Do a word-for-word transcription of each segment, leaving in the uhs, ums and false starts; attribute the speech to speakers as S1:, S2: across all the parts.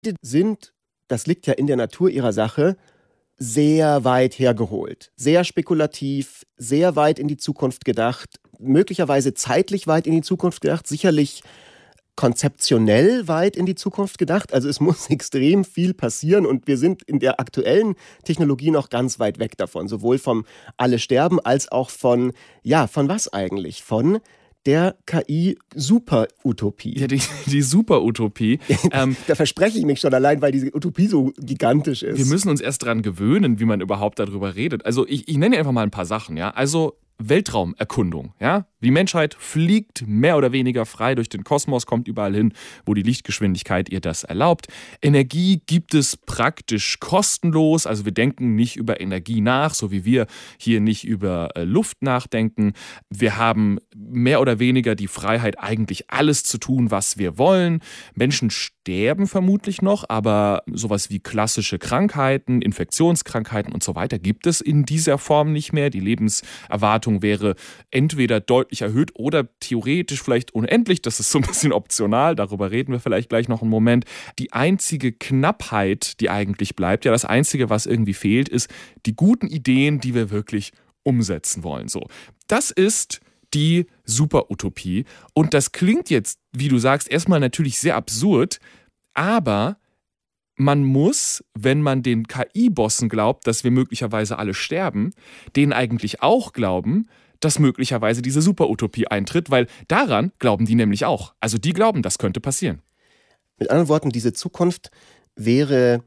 S1: Die sind, das liegt ja in der Natur ihrer Sache, sehr weit hergeholt, sehr spekulativ, sehr weit in die Zukunft gedacht, möglicherweise zeitlich weit in die Zukunft gedacht, sicherlich konzeptionell weit in die Zukunft gedacht. Also es muss extrem viel passieren und wir sind in der aktuellen Technologie noch ganz weit weg davon, sowohl vom Alle sterben als auch von, ja, von was eigentlich? Von der K I-Super-Utopie.
S2: Ja, die, die Super-Utopie.
S1: ähm, da verspreche ich mich schon allein, weil diese Utopie so gigantisch ist.
S2: Wir müssen uns erst dran gewöhnen, wie man überhaupt darüber redet. Also ich, ich nenne einfach mal ein paar Sachen. Ja? Also Weltraumerkundung. Ja? Die Menschheit fliegt mehr oder weniger frei durch den Kosmos, kommt überall hin, wo die Lichtgeschwindigkeit ihr das erlaubt. Energie gibt es praktisch kostenlos. Also wir denken nicht über Energie nach, so wie wir hier nicht über äh, Luft nachdenken. Wir haben mehr oder weniger die Freiheit, eigentlich alles zu tun, was wir wollen. Menschen sterben vermutlich noch, aber sowas wie klassische Krankheiten, Infektionskrankheiten und so weiter gibt es in dieser Form nicht mehr. Die Lebenserwartung wäre entweder deutlich erhöht oder theoretisch vielleicht unendlich. Das ist so ein bisschen optional, darüber reden wir vielleicht gleich noch einen Moment. Die einzige Knappheit, die eigentlich bleibt, ja das Einzige, was irgendwie fehlt, ist die guten Ideen, die wir wirklich umsetzen wollen. So, das ist die Super-Utopie. Und das klingt jetzt, wie du sagst, erstmal natürlich sehr absurd, aber man muss, wenn man den K I-Bossen glaubt, dass wir möglicherweise alle sterben, denen eigentlich auch glauben, dass möglicherweise diese Super-Utopie eintritt, weil daran glauben die nämlich auch. Also die glauben, das könnte passieren.
S1: Mit anderen Worten, diese Zukunft wäre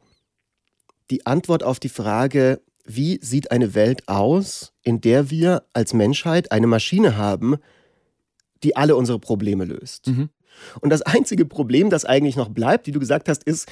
S1: die Antwort auf die Frage, wie sieht eine Welt aus, in der wir als Menschheit eine Maschine haben, die alle unsere Probleme löst. Mhm. Und das einzige Problem, das eigentlich noch bleibt, wie du gesagt hast, ist,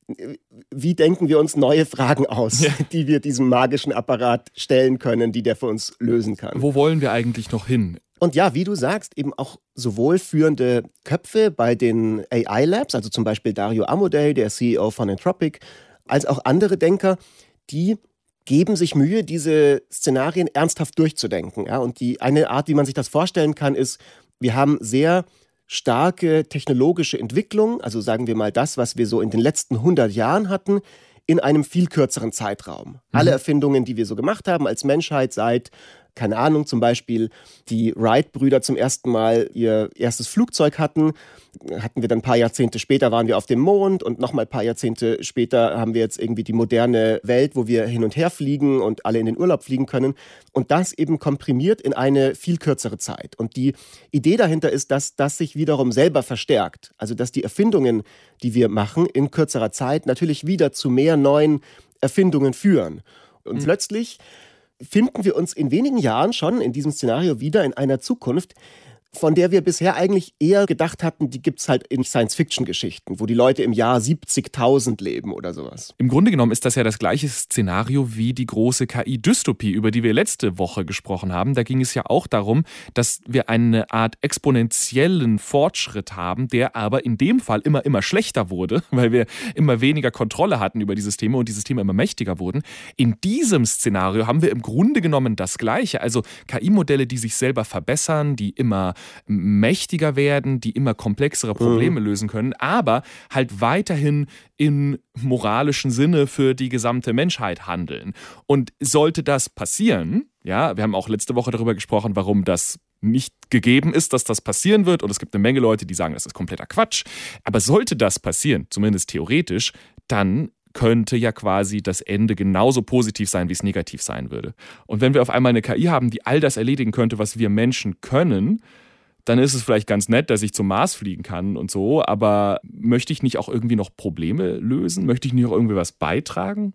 S1: wie denken wir uns neue Fragen aus, ja, die wir diesem magischen Apparat stellen können, die der für uns lösen kann.
S2: Wo wollen wir eigentlich noch hin?
S1: Und ja, wie du sagst, eben auch sowohl führende Köpfe bei den A I-Labs, also zum Beispiel Dario Amodei, der C E O von Anthropic, als auch andere Denker, die geben sich Mühe, diese Szenarien ernsthaft durchzudenken. Ja? Und die eine Art, wie man sich das vorstellen kann, ist, wir haben sehr starke technologische Entwicklung, also sagen wir mal das, was wir so in den letzten hundert Jahren hatten, in einem viel kürzeren Zeitraum. Mhm. Alle Erfindungen, die wir so gemacht haben als Menschheit seit, keine Ahnung, zum Beispiel die Wright-Brüder zum ersten Mal ihr erstes Flugzeug hatten, hatten wir dann ein paar Jahrzehnte später, waren wir auf dem Mond und nochmal ein paar Jahrzehnte später haben wir jetzt irgendwie die moderne Welt, wo wir hin und her fliegen und alle in den Urlaub fliegen können und das eben komprimiert in eine viel kürzere Zeit. Und die Idee dahinter ist, dass das sich wiederum selber verstärkt. Also dass die Erfindungen, die wir machen, in kürzerer Zeit natürlich wieder zu mehr neuen Erfindungen führen. Und mhm. plötzlich finden wir uns in wenigen Jahren schon in diesem Szenario wieder in einer Zukunft, von der wir bisher eigentlich eher gedacht hatten, die gibt es halt in Science-Fiction-Geschichten, wo die Leute im Jahr siebzigtausend leben oder sowas.
S2: Im Grunde genommen ist das ja das gleiche Szenario wie die große K I-Dystopie, über die wir letzte Woche gesprochen haben. Da ging es ja auch darum, dass wir eine Art exponentiellen Fortschritt haben, der aber in dem Fall immer, immer schlechter wurde, weil wir immer weniger Kontrolle hatten über die Systeme und die Systeme immer mächtiger wurden. In diesem Szenario haben wir im Grunde genommen das Gleiche. Also K I-Modelle, die sich selber verbessern, die immer mächtiger werden, die immer komplexere Probleme mhm. lösen können, aber halt weiterhin im moralischen Sinne für die gesamte Menschheit handeln. Und sollte das passieren, ja, wir haben auch letzte Woche darüber gesprochen, warum das nicht gegeben ist, dass das passieren wird und es gibt eine Menge Leute, die sagen, das ist kompletter Quatsch, aber sollte das passieren, zumindest theoretisch, dann könnte ja quasi das Ende genauso positiv sein, wie es negativ sein würde. Und wenn wir auf einmal eine K I haben, die all das erledigen könnte, was wir Menschen können, dann ist es vielleicht ganz nett, dass ich zum Mars fliegen kann und so, aber möchte ich nicht auch irgendwie noch Probleme lösen? Möchte ich nicht auch irgendwie was beitragen?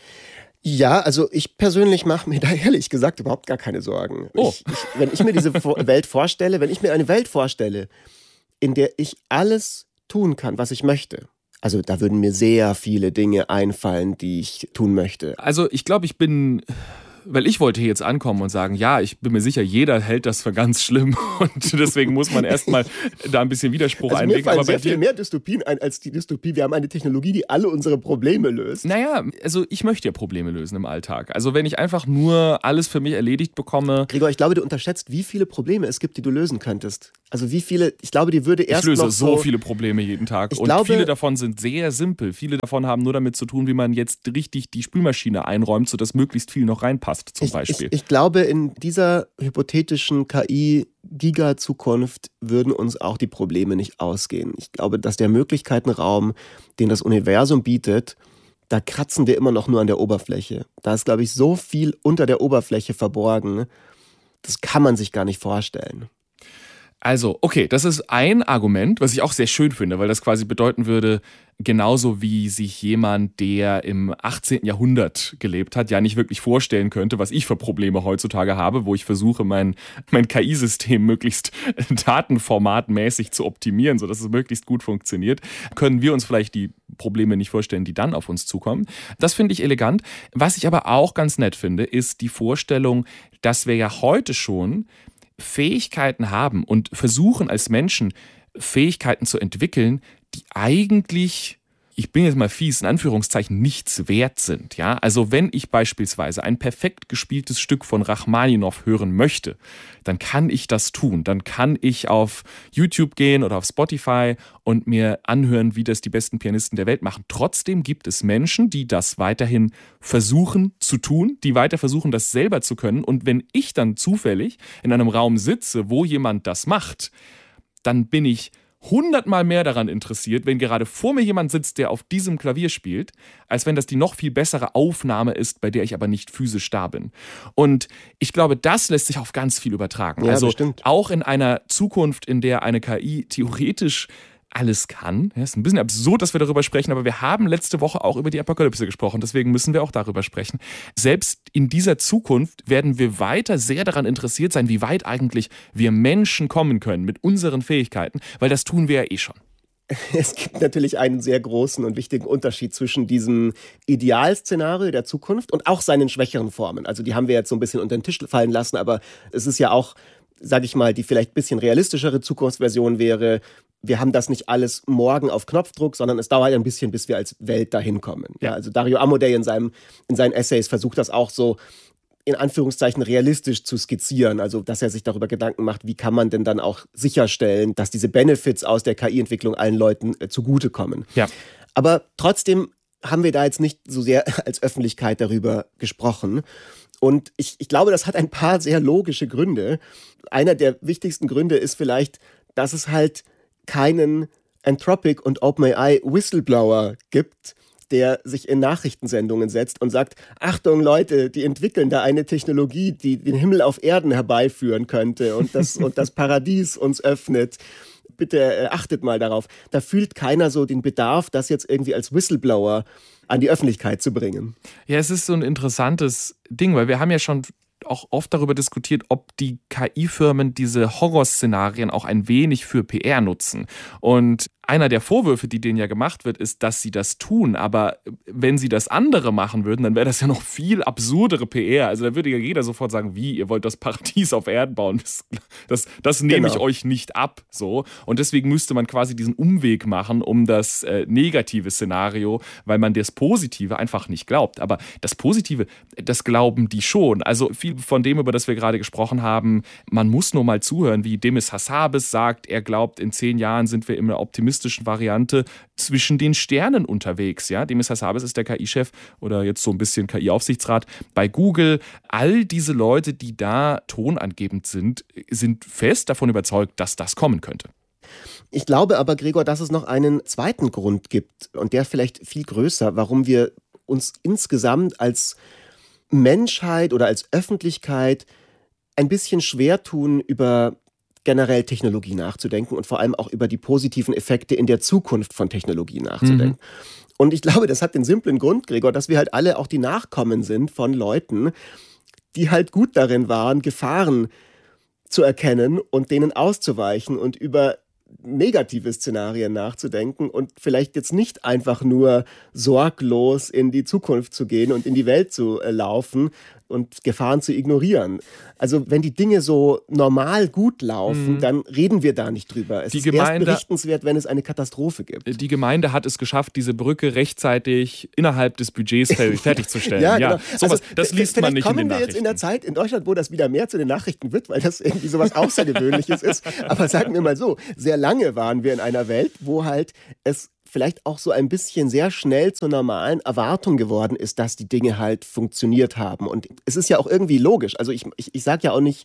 S1: Ja, also ich persönlich mache mir da ehrlich gesagt überhaupt gar keine Sorgen.
S2: Oh.
S1: Ich, ich, wenn ich mir diese Welt vorstelle, wenn ich mir eine Welt vorstelle, in der ich alles tun kann, was ich möchte, also da würden mir sehr viele Dinge einfallen, die ich tun möchte.
S2: Also ich glaube, ich bin Weil ich wollte hier jetzt ankommen und sagen, ja, ich bin mir sicher, jeder hält das für ganz schlimm und deswegen muss man erstmal da ein bisschen Widerspruch
S1: also
S2: einlegen.
S1: Mir fallen
S2: aber bei
S1: sehr viel
S2: dir
S1: mehr Dystopien ein als die Dystopie. Wir haben eine Technologie, die alle unsere Probleme löst.
S2: Naja, also ich möchte ja Probleme lösen im Alltag. Also wenn ich einfach nur alles für mich erledigt bekomme.
S1: Gregor, ich glaube, du unterschätzt, wie viele Probleme es gibt, die du lösen könntest. Also wie viele, ich glaube, die würde erst
S2: Ich löse
S1: noch
S2: so,
S1: so
S2: viele Probleme jeden Tag.
S1: Ich
S2: Und
S1: glaube-
S2: viele davon sind sehr simpel. Viele davon haben nur damit zu tun, wie man jetzt richtig die Spülmaschine einräumt, sodass möglichst viel noch reinpasst, zum
S1: ich,
S2: Beispiel.
S1: Ich, ich glaube, in dieser hypothetischen K I-Giga-Zukunft würden uns auch die Probleme nicht ausgehen. Ich glaube, dass der Möglichkeitenraum, den das Universum bietet, da kratzen wir immer noch nur an der Oberfläche. Da ist, glaube ich, so viel unter der Oberfläche verborgen, das kann man sich gar nicht vorstellen.
S2: Also, okay, das ist ein Argument, was ich auch sehr schön finde, weil das quasi bedeuten würde, genauso wie sich jemand, der im achtzehnten Jahrhundert gelebt hat, ja nicht wirklich vorstellen könnte, was ich für Probleme heutzutage habe, wo ich versuche, mein, mein K I-System möglichst datenformatmäßig zu optimieren, sodass es möglichst gut funktioniert, können wir uns vielleicht die Probleme nicht vorstellen, die dann auf uns zukommen. Das finde ich elegant. Was ich aber auch ganz nett finde, ist die Vorstellung, dass wir ja heute schon Fähigkeiten haben und versuchen als Menschen Fähigkeiten zu entwickeln, die eigentlich, ich bin jetzt mal fies, in Anführungszeichen nichts wert sind. Ja? Also wenn ich beispielsweise ein perfekt gespieltes Stück von Rachmaninow hören möchte, dann kann ich das tun. Dann kann ich auf YouTube gehen oder auf Spotify und mir anhören, wie das die besten Pianisten der Welt machen. Trotzdem gibt es Menschen, die das weiterhin versuchen zu tun, die weiter versuchen, das selber zu können. Und wenn ich dann zufällig in einem Raum sitze, wo jemand das macht, dann bin ich hundertmal mehr daran interessiert, wenn gerade vor mir jemand sitzt, der auf diesem Klavier spielt, als wenn das die noch viel bessere Aufnahme ist, bei der ich aber nicht physisch da bin. Und ich glaube, das lässt sich auf ganz viel übertragen.
S1: Ja,
S2: also
S1: bestimmt.
S2: auch in einer Zukunft, in der eine K I theoretisch alles kann. Ja, ist ein bisschen absurd, dass wir darüber sprechen, aber wir haben letzte Woche auch über die Apokalypse gesprochen, deswegen müssen wir auch darüber sprechen. Selbst in dieser Zukunft werden wir weiter sehr daran interessiert sein, wie weit eigentlich wir Menschen kommen können mit unseren Fähigkeiten, weil das tun wir ja eh schon.
S1: Es gibt natürlich einen sehr großen und wichtigen Unterschied zwischen diesem Idealszenario der Zukunft und auch seinen schwächeren Formen. Also die haben wir jetzt so ein bisschen unter den Tisch fallen lassen, aber es ist ja auch, sage ich mal, die vielleicht ein bisschen realistischere Zukunftsversion wäre, wir haben das nicht alles morgen auf Knopfdruck, sondern es dauert ein bisschen, bis wir als Welt dahin kommen. Ja, also Dario Amodei in, seinem, in seinen Essays versucht das auch so in Anführungszeichen realistisch zu skizzieren. Also dass er sich darüber Gedanken macht, wie kann man denn dann auch sicherstellen, dass diese Benefits aus der K I-Entwicklung allen Leuten äh, zugutekommen.
S2: Ja.
S1: Aber trotzdem haben wir da jetzt nicht so sehr als Öffentlichkeit darüber gesprochen. Und ich, ich glaube, das hat ein paar sehr logische Gründe. Einer der wichtigsten Gründe ist vielleicht, dass es halt keinen Anthropic und OpenAI Whistleblower gibt, der sich in Nachrichtensendungen setzt und sagt, Achtung Leute, die entwickeln da eine Technologie, die den Himmel auf Erden herbeiführen könnte und das, und das Paradies uns öffnet. Bitte äh, achtet mal darauf. Da fühlt keiner so den Bedarf, das jetzt irgendwie als Whistleblower an die Öffentlichkeit zu bringen.
S2: Ja, es ist so ein interessantes Ding, weil wir haben ja schon auch oft darüber diskutiert, ob die K I-Firmen diese Horrorszenarien auch ein wenig für P R nutzen. Und einer der Vorwürfe, die denen ja gemacht wird, ist, dass sie das tun. Aber wenn sie das andere machen würden, dann wäre das ja noch viel absurdere P R. Also da würde ja jeder sofort sagen, wie, ihr wollt das Paradies auf Erden bauen. Das, das, das nehme
S1: Genau.
S2: ich euch nicht ab. So. Und deswegen müsste man quasi diesen Umweg machen um das äh, negative Szenario, weil man das Positive einfach nicht glaubt. Aber das Positive, das glauben die schon. Also viel von dem, über das wir gerade gesprochen haben, man muss nur mal zuhören, wie Demis Hassabis sagt, er glaubt, in zehn Jahren sind wir in einer optimistischen Variante zwischen den Sternen unterwegs. Ja? Demis Hassabis ist der K I-Chef oder jetzt so ein bisschen K I-Aufsichtsrat bei Google. All diese Leute, die da tonangebend sind, sind fest davon überzeugt, dass das kommen könnte.
S1: Ich glaube aber, Gregor, dass es noch einen zweiten Grund gibt und der vielleicht viel größer, warum wir uns insgesamt als Menschheit oder als Öffentlichkeit ein bisschen schwer tun, über generell Technologie nachzudenken und vor allem auch über die positiven Effekte in der Zukunft von Technologie nachzudenken. Mhm. Und ich glaube, das hat den simplen Grund, Gregor, dass wir halt alle auch die Nachkommen sind von Leuten, die halt gut darin waren, Gefahren zu erkennen und denen auszuweichen und über negative Szenarien nachzudenken und vielleicht jetzt nicht einfach nur sorglos in die Zukunft zu gehen und in die Welt zu äh, laufen, und Gefahren zu ignorieren. Also wenn die Dinge so normal gut laufen, mhm. dann reden wir da nicht drüber. Es
S2: die
S1: ist
S2: Gemeinde,
S1: erst berichtenswert, wenn es eine Katastrophe gibt.
S2: Die Gemeinde hat es geschafft, diese Brücke rechtzeitig innerhalb des Budgets fertigzustellen.
S1: ja,
S2: ja,
S1: genau.
S2: sowas, also, das liest man nicht in den Nachrichten. Vielleicht kommen wir jetzt
S1: in der Zeit in Deutschland, wo das wieder mehr zu den Nachrichten wird, weil das irgendwie sowas Außergewöhnliches ist. Aber sagen wir mal so, sehr lange waren wir in einer Welt, wo halt es vielleicht auch so ein bisschen sehr schnell zur normalen Erwartung geworden ist, dass die Dinge halt funktioniert haben. Und es ist ja auch irgendwie logisch. Also ich, ich, ich sage ja auch nicht,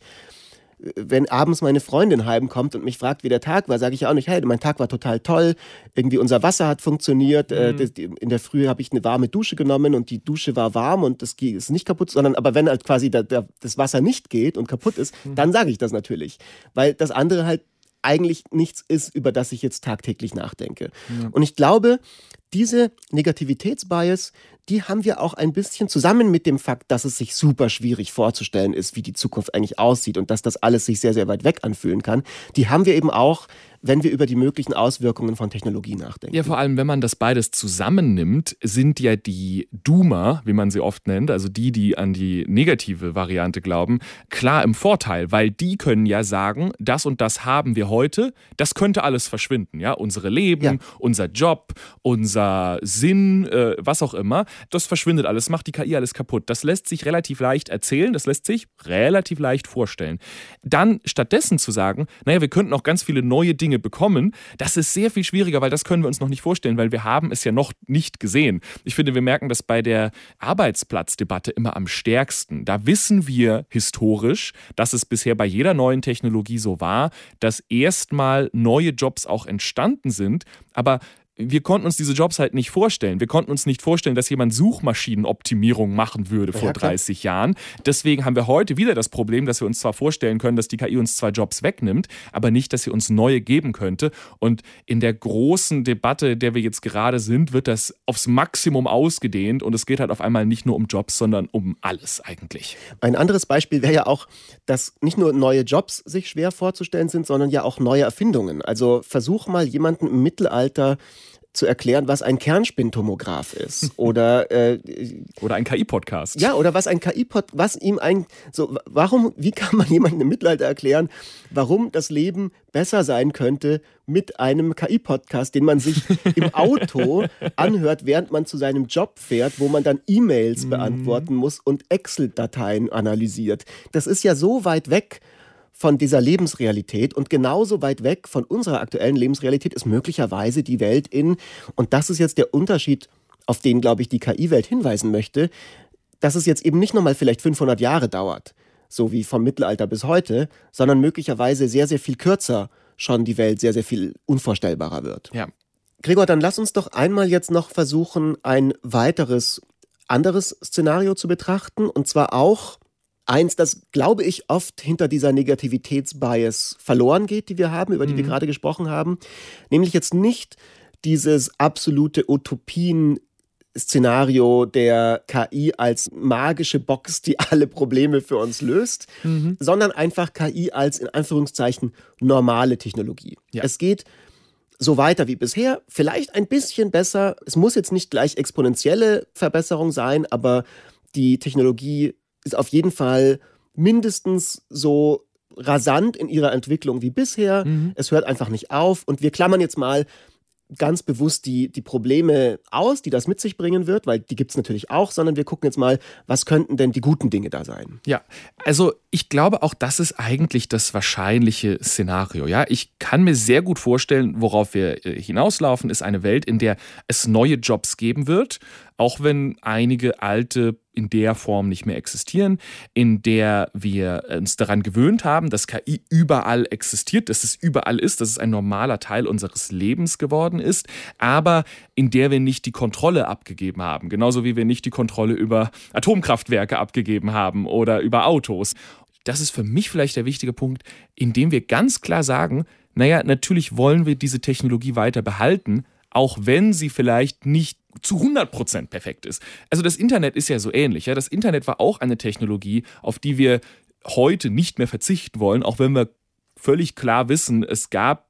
S1: wenn abends meine Freundin heimkommt und mich fragt, wie der Tag war, sage ich ja auch nicht, hey, mein Tag war total toll, irgendwie unser Wasser hat funktioniert, mhm. in der Früh habe ich eine warme Dusche genommen und die Dusche war warm und das ist nicht kaputt, sondern aber wenn halt quasi der, der, das Wasser nicht geht und kaputt ist, mhm. dann sage ich das natürlich, weil das andere halt eigentlich nichts ist, über das ich jetzt tagtäglich nachdenke. Ja. Und ich glaube, diese Negativitätsbias, die haben wir auch ein bisschen zusammen mit dem Fakt, dass es sich super schwierig vorzustellen ist, wie die Zukunft eigentlich aussieht und dass das alles sich sehr, sehr weit weg anfühlen kann, die haben wir eben auch, wenn wir über die möglichen Auswirkungen von Technologie nachdenken.
S2: Ja, vor allem, wenn man das beides zusammennimmt, sind ja die Doomer, wie man sie oft nennt, also die, die an die negative Variante glauben, klar im Vorteil, weil die können ja sagen, das und das haben wir heute, das könnte alles verschwinden, ja, unsere Leben, ja. unser Job, unser Sinn, äh, was auch immer, das verschwindet alles, macht die K I alles kaputt. Das lässt sich relativ leicht erzählen, das lässt sich relativ leicht vorstellen. Dann stattdessen zu sagen, naja, wir könnten auch ganz viele neue Dinge bekommen, das ist sehr viel schwieriger, weil das können wir uns noch nicht vorstellen, weil wir haben es ja noch nicht gesehen. Ich finde, wir merken das bei der Arbeitsplatzdebatte immer am stärksten. Da wissen wir historisch, dass es bisher bei jeder neuen Technologie so war, dass erstmal neue Jobs auch entstanden sind, aber wir konnten uns diese Jobs halt nicht vorstellen. Wir konnten uns nicht vorstellen, dass jemand Suchmaschinenoptimierung machen würde vor ja, dreißig Jahren. Deswegen haben wir heute wieder das Problem, dass wir uns zwar vorstellen können, dass die K I uns zwar Jobs wegnimmt, aber nicht, dass sie uns neue geben könnte. Und in der großen Debatte, in der wir jetzt gerade sind, wird das aufs Maximum ausgedehnt und es geht halt auf einmal nicht nur um Jobs, sondern um alles eigentlich.
S1: Ein anderes Beispiel wäre ja auch, dass nicht nur neue Jobs sich schwer vorzustellen sind, sondern ja auch neue Erfindungen. Also versuch mal jemanden im Mittelalter zu erklären, was ein Kernspintomograph ist oder äh,
S2: oder ein K I-Podcast.
S1: Ja, oder was ein K I-Pod, was ihm ein so warum wie kann man jemandem im Mittelalter erklären, warum das Leben besser sein könnte mit einem K I-Podcast, den man sich im Auto anhört, während man zu seinem Job fährt, wo man dann E-Mails mhm. beantworten muss und Excel-Dateien analysiert. Das ist ja so weit weg von dieser Lebensrealität und genauso weit weg von unserer aktuellen Lebensrealität ist möglicherweise die Welt in, und das ist jetzt der Unterschied, auf den, glaube ich, die K I-Welt hinweisen möchte, dass es jetzt eben nicht nochmal vielleicht fünfhundert Jahre dauert, so wie vom Mittelalter bis heute, sondern möglicherweise sehr, sehr viel kürzer schon die Welt sehr, sehr viel unvorstellbarer wird.
S2: Ja.
S1: Gregor, dann lass uns doch einmal jetzt noch versuchen, ein weiteres, anderes Szenario zu betrachten, und zwar auch eins, das, glaube ich, oft hinter dieser Negativitätsbias verloren geht, die wir haben, über die mhm. wir gerade gesprochen haben. Nämlich jetzt nicht dieses absolute Utopien-Szenario der K I als magische Box, die alle Probleme für uns löst, mhm. sondern einfach K I als, in Anführungszeichen, normale Technologie. Ja. Es geht so weiter wie bisher, vielleicht ein bisschen besser. Es muss jetzt nicht gleich exponentielle Verbesserung sein, aber die Technologie ist auf jeden Fall mindestens so rasant in ihrer Entwicklung wie bisher. Mhm. Es hört einfach nicht auf. Und wir klammern jetzt mal ganz bewusst die, die Probleme aus, die das mit sich bringen wird, weil die gibt es natürlich auch, sondern wir gucken jetzt mal, was könnten denn die guten Dinge da sein?
S2: Ja, also ich glaube auch, das ist eigentlich das wahrscheinliche Szenario. Ja, ich kann mir sehr gut vorstellen, worauf wir hinauslaufen, ist eine Welt, in der es neue Jobs geben wird, auch wenn einige alte in der Form nicht mehr existieren, in der wir uns daran gewöhnt haben, dass K I überall existiert, dass es überall ist, dass es ein normaler Teil unseres Lebens geworden ist, aber in der wir nicht die Kontrolle abgegeben haben, genauso wie wir nicht die Kontrolle über Atomkraftwerke abgegeben haben oder über Autos. Das ist für mich vielleicht der wichtige Punkt, in dem wir ganz klar sagen, naja, natürlich wollen wir diese Technologie weiter behalten, auch wenn sie vielleicht nicht zu hundert Prozent perfekt ist. Also das Internet ist ja so ähnlich. Ja? Das Internet war auch eine Technologie, auf die wir heute nicht mehr verzichten wollen, auch wenn wir völlig klar wissen, es gab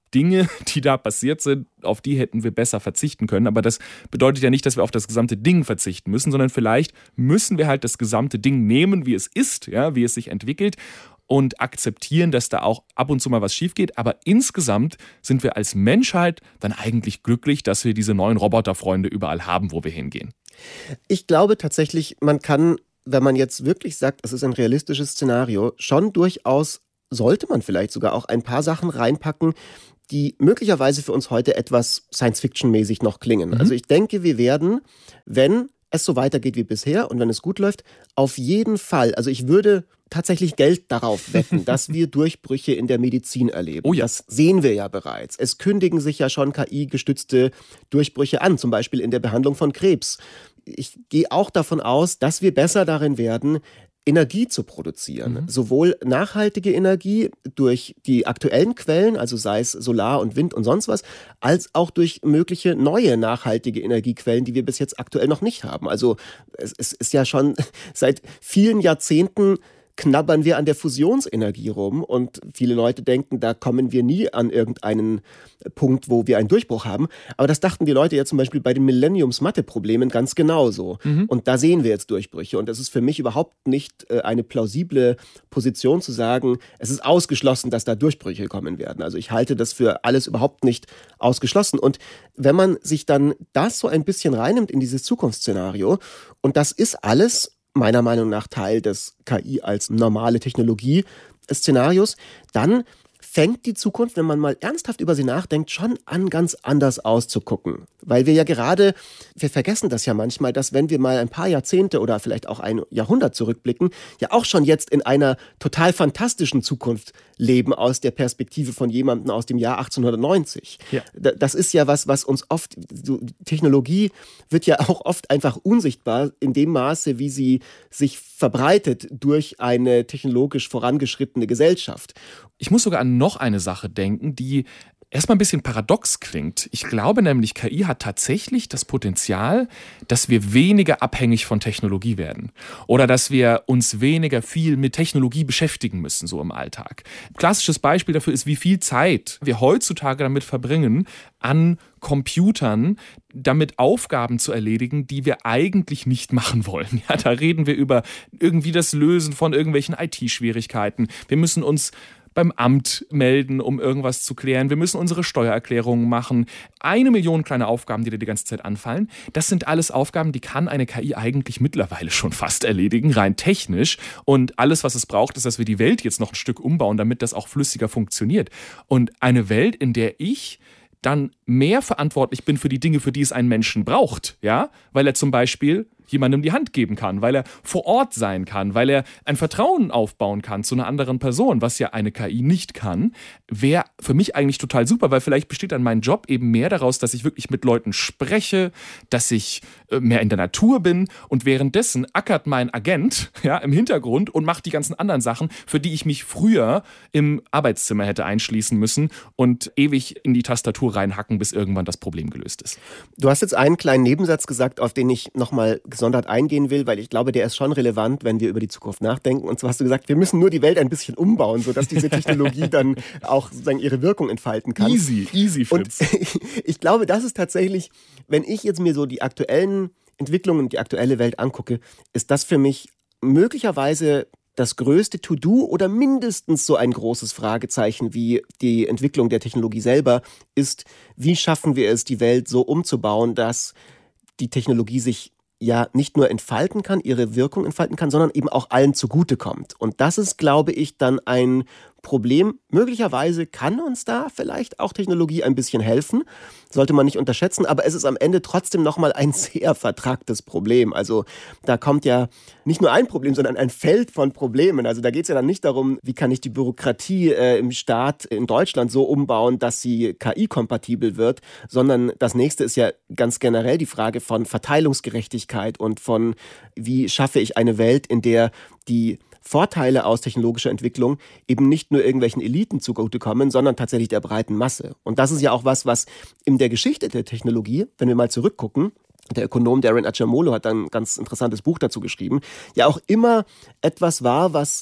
S2: Dinge, die da passiert sind, auf die hätten wir besser verzichten können. Aber das bedeutet ja nicht, dass wir auf das gesamte Ding verzichten müssen, sondern vielleicht müssen wir halt das gesamte Ding nehmen, wie es ist, ja, wie es sich entwickelt und akzeptieren, dass da auch ab und zu mal was schief geht. Aber insgesamt sind wir als Menschheit dann eigentlich glücklich, dass wir diese neuen Roboterfreunde überall haben, wo wir hingehen.
S1: Ich glaube tatsächlich, man kann, wenn man jetzt wirklich sagt, es ist ein realistisches Szenario, schon durchaus, sollte man vielleicht sogar auch ein paar Sachen reinpacken, die möglicherweise für uns heute etwas Science-Fiction-mäßig noch klingen. Mhm. Also ich denke, wir werden, wenn es so weitergeht wie bisher und wenn es gut läuft, auf jeden Fall, also ich würde tatsächlich Geld darauf wetten, dass wir Durchbrüche in der Medizin erleben.
S2: Oh ja.
S1: Das sehen wir ja bereits. Es kündigen sich ja schon K I-gestützte Durchbrüche an, zum Beispiel in der Behandlung von Krebs. Ich gehe auch davon aus, dass wir besser darin werden, Energie zu produzieren. Mhm. Sowohl nachhaltige Energie durch die aktuellen Quellen, also sei es Solar und Wind und sonst was, als auch durch mögliche neue nachhaltige Energiequellen, die wir bis jetzt aktuell noch nicht haben. Also es, es ist ja schon seit vielen Jahrzehnten knabbern wir an der Fusionsenergie rum und viele Leute denken, da kommen wir nie an irgendeinen Punkt, wo wir einen Durchbruch haben. Aber das dachten die Leute ja zum Beispiel bei den Millenniums-Mathe-Problemen ganz genauso. Mhm. Und da sehen wir jetzt Durchbrüche. Und es ist für mich überhaupt nicht äh, eine plausible Position zu sagen, es ist ausgeschlossen, dass da Durchbrüche kommen werden. Also ich halte das für alles überhaupt nicht ausgeschlossen. Und wenn man sich dann das so ein bisschen reinnimmt in dieses Zukunftsszenario, und das ist alles meiner Meinung nach Teil des K I als normale Technologie-Szenarios, dann fängt die Zukunft, wenn man mal ernsthaft über sie nachdenkt, schon an, ganz anders auszugucken. Weil wir ja gerade, wir vergessen das ja manchmal, dass wenn wir mal ein paar Jahrzehnte oder vielleicht auch ein Jahrhundert zurückblicken, ja auch schon jetzt in einer total fantastischen Zukunft leben aus der Perspektive von jemandem aus dem Jahr achtzehnhundertneunzig. Ja. Das ist ja was, was uns oft, so, Technologie wird ja auch oft einfach unsichtbar in dem Maße, wie sie sich verbreitet durch eine technologisch vorangeschrittene Gesellschaft.
S2: Ich muss sogar an noch eine Sache denken, die erstmal ein bisschen paradox klingt. Ich glaube nämlich, K I hat tatsächlich das Potenzial, dass wir weniger abhängig von Technologie werden. Oder dass wir uns weniger viel mit Technologie beschäftigen müssen, so im Alltag. Klassisches Beispiel dafür ist, wie viel Zeit wir heutzutage damit verbringen, an Computern damit Aufgaben zu erledigen, die wir eigentlich nicht machen wollen. Ja, da reden wir über irgendwie das Lösen von irgendwelchen I T-Schwierigkeiten. Wir müssen uns beim Amt melden, um irgendwas zu klären. Wir müssen unsere Steuererklärungen machen. Eine Million kleine Aufgaben, die dir die ganze Zeit anfallen. Das sind alles Aufgaben, die kann eine K I eigentlich mittlerweile schon fast erledigen, rein technisch. Und alles, was es braucht, ist, dass wir die Welt jetzt noch ein Stück umbauen, damit das auch flüssiger funktioniert. Und eine Welt, in der ich dann mehr verantwortlich bin für die Dinge, für die es einen Menschen braucht, ja, weil er zum Beispiel jemandem die Hand geben kann, weil er vor Ort sein kann, weil er ein Vertrauen aufbauen kann zu einer anderen Person, was ja eine K I nicht kann, wäre für mich eigentlich total super, weil vielleicht besteht dann mein Job eben mehr daraus, dass ich wirklich mit Leuten spreche, dass ich mehr in der Natur bin und währenddessen ackert mein Agent ja, im Hintergrund und macht die ganzen anderen Sachen, für die ich mich früher im Arbeitszimmer hätte einschließen müssen und ewig in die Tastatur reinhacken, bis irgendwann das Problem gelöst ist.
S1: Du hast jetzt einen kleinen Nebensatz gesagt, auf den ich nochmal gesondert eingehen will, weil ich glaube, der ist schon relevant, wenn wir über die Zukunft nachdenken. Und zwar hast du gesagt, wir müssen nur die Welt ein bisschen umbauen, sodass diese Technologie dann auch sozusagen ihre Wirkung entfalten kann.
S2: Easy, easy, Fritz.
S1: Und ich glaube, das ist tatsächlich, wenn ich jetzt mir so die aktuellen Entwicklungen und die aktuelle Welt angucke, ist das für mich möglicherweise das größte To-Do oder mindestens so ein großes Fragezeichen wie die Entwicklung der Technologie selber ist, wie schaffen wir es, die Welt so umzubauen, dass die Technologie sich ja nicht nur entfalten kann, ihre Wirkung entfalten kann, sondern eben auch allen zugutekommt. Und das ist, glaube ich, dann ein Problem. Möglicherweise kann uns da vielleicht auch Technologie ein bisschen helfen, sollte man nicht unterschätzen, aber es ist am Ende trotzdem nochmal ein sehr vertracktes Problem. Also da kommt ja nicht nur ein Problem, sondern ein Feld von Problemen. Also da geht es ja dann nicht darum, wie kann ich die Bürokratie äh, im Staat in Deutschland so umbauen, dass sie K I-kompatibel wird, sondern das nächste ist ja ganz generell die Frage von Verteilungsgerechtigkeit und von, wie schaffe ich eine Welt, in der die Vorteile aus technologischer Entwicklung eben nicht nur irgendwelchen Eliten zugutekommen, sondern tatsächlich der breiten Masse. Und das ist ja auch was, was in der Geschichte der Technologie, wenn wir mal zurückgucken, der Ökonom Darin Acemoglu hat ein ganz interessantes Buch dazu geschrieben, ja auch immer etwas war, was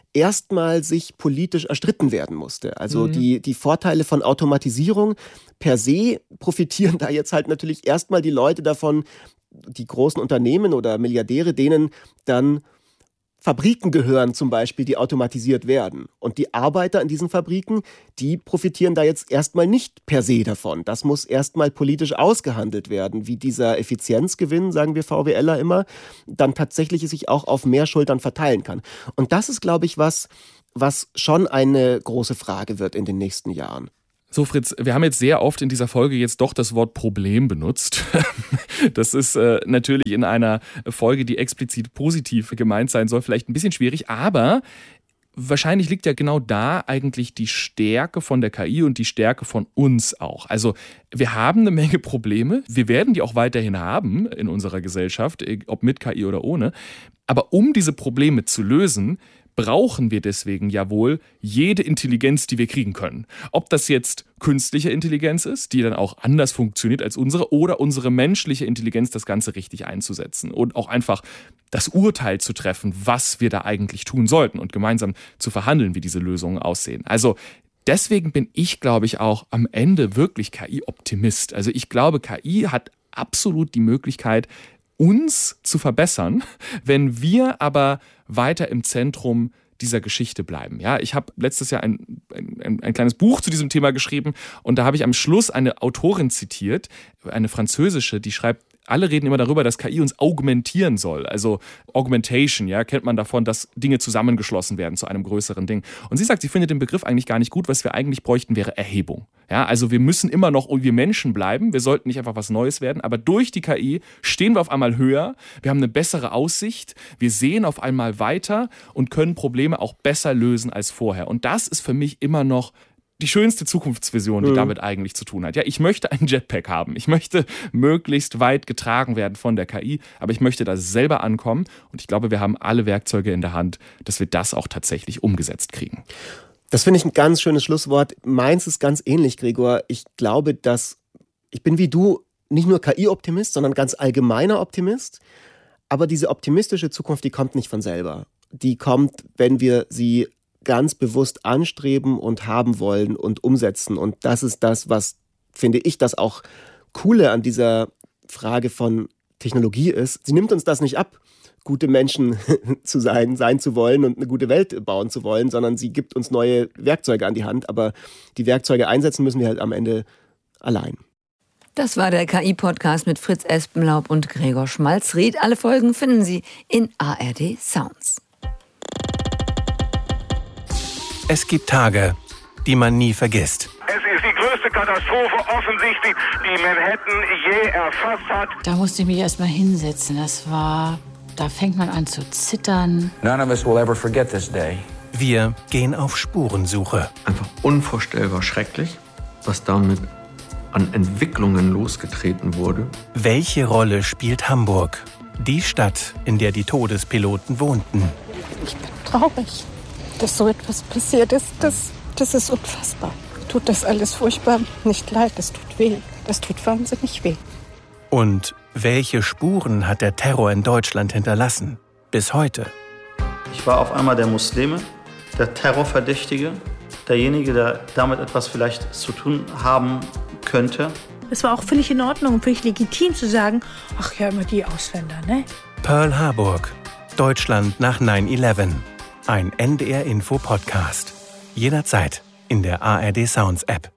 S1: erstmal sich politisch erstritten werden musste. Also
S2: Mhm.
S1: die, die Vorteile von Automatisierung per se profitieren da jetzt halt natürlich erstmal die Leute davon, die großen Unternehmen oder Milliardäre, denen dann Fabriken gehören zum Beispiel, die automatisiert werden. Und die Arbeiter in diesen Fabriken, die profitieren da jetzt erstmal nicht per se davon. Das muss erstmal politisch ausgehandelt werden, wie dieser Effizienzgewinn, sagen wir VWLer immer, dann tatsächlich sich auch auf mehr Schultern verteilen kann. Und das ist, glaube ich, was, was schon eine große Frage wird in den nächsten Jahren.
S2: So, Fritz, wir haben jetzt sehr oft in dieser Folge jetzt doch das Wort Problem benutzt. Das ist äh, natürlich in einer Folge, die explizit positiv gemeint sein soll, vielleicht ein bisschen schwierig, aber wahrscheinlich liegt ja genau da eigentlich die Stärke von der K I und die Stärke von uns auch. Also wir haben eine Menge Probleme, wir werden die auch weiterhin haben in unserer Gesellschaft, ob mit K I oder ohne. Aber um diese Probleme zu lösen, brauchen wir deswegen ja wohl jede Intelligenz, die wir kriegen können. Ob das jetzt künstliche Intelligenz ist, die dann auch anders funktioniert als unsere, oder unsere menschliche Intelligenz, das Ganze richtig einzusetzen und auch einfach das Urteil zu treffen, was wir da eigentlich tun sollten und gemeinsam zu verhandeln, wie diese Lösungen aussehen. Also deswegen bin ich, glaube ich, auch am Ende wirklich K I-Optimist. Also ich glaube, K I hat absolut die Möglichkeit, uns zu verbessern, wenn wir aber weiter im Zentrum dieser Geschichte bleiben. Ja, ich habe letztes Jahr ein, ein, ein kleines Buch zu diesem Thema geschrieben und da habe ich am Schluss eine Autorin zitiert, eine französische, die schreibt, alle reden immer darüber, dass K I uns augmentieren soll. Also Augmentation, ja, kennt man davon, dass Dinge zusammengeschlossen werden zu einem größeren Ding. Und sie sagt, sie findet den Begriff eigentlich gar nicht gut. Was wir eigentlich bräuchten, wäre Erhebung. Ja, also wir müssen immer noch irgendwie Menschen bleiben. Wir sollten nicht einfach was Neues werden. Aber durch die K I stehen wir auf einmal höher. Wir haben eine bessere Aussicht. Wir sehen auf einmal weiter und können Probleme auch besser lösen als vorher. Und das ist für mich immer noch die schönste Zukunftsvision, die mhm. damit eigentlich zu tun hat. Ja, ich möchte einen Jetpack haben. Ich möchte möglichst weit getragen werden von der K I, aber ich möchte da selber ankommen. Und ich glaube, wir haben alle Werkzeuge in der Hand, dass wir das auch tatsächlich umgesetzt kriegen.
S1: Das finde ich ein ganz schönes Schlusswort. Meins ist ganz ähnlich, Gregor. Ich glaube, dass ich bin wie du nicht nur K I-Optimist, sondern ganz allgemeiner Optimist. Aber diese optimistische Zukunft, die kommt nicht von selber. Die kommt, wenn wir sie ganz bewusst anstreben und haben wollen und umsetzen. Und das ist das, was, finde ich, das auch Coole an dieser Frage von Technologie ist. Sie nimmt uns das nicht ab, gute Menschen zu sein, sein zu wollen und eine gute Welt bauen zu wollen, sondern sie gibt uns neue Werkzeuge an die Hand. Aber die Werkzeuge einsetzen müssen wir halt am Ende allein.
S3: Das war der K I-Podcast mit Fritz Espenlaub und Gregor Schmalzried. Alle Folgen finden Sie in A R D Sounds.
S4: Es gibt Tage, die man nie vergisst.
S5: Es ist die größte Katastrophe offensichtlich, die Manhattan je erfasst hat.
S6: Da musste ich mich erst mal hinsetzen. Das war, da fängt man an zu zittern.
S7: None of us will ever forget this day.
S4: Wir gehen auf Spurensuche.
S8: Einfach unvorstellbar schrecklich, was damit an Entwicklungen losgetreten wurde.
S4: Welche Rolle spielt Hamburg? Die Stadt, in der die Todespiloten wohnten.
S9: Ich bin traurig, dass so etwas passiert ist. Das, das ist unfassbar. Tut das alles furchtbar nicht leid, das tut weh. Das tut wahnsinnig weh.
S4: Und welche Spuren hat der Terror in Deutschland hinterlassen? Bis heute.
S10: Ich war auf einmal der Muslime, der Terrorverdächtige, derjenige, der damit etwas vielleicht zu tun haben könnte.
S11: Es war auch völlig in Ordnung und völlig legitim zu sagen, ach ja, immer die Ausländer, ne?
S4: Pearl Harburg, Deutschland nach neun elf. Ein N D R-Info-Podcast. Jederzeit in der A R D Sounds App.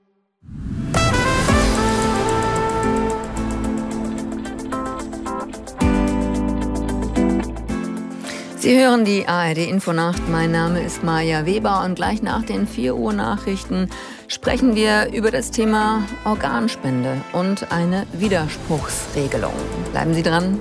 S3: Sie hören die A R D-Infonacht. Mein Name ist Maja Weber und gleich nach den vier Uhr Nachrichten sprechen wir über das Thema Organspende und eine Widerspruchsregelung. Bleiben Sie dran.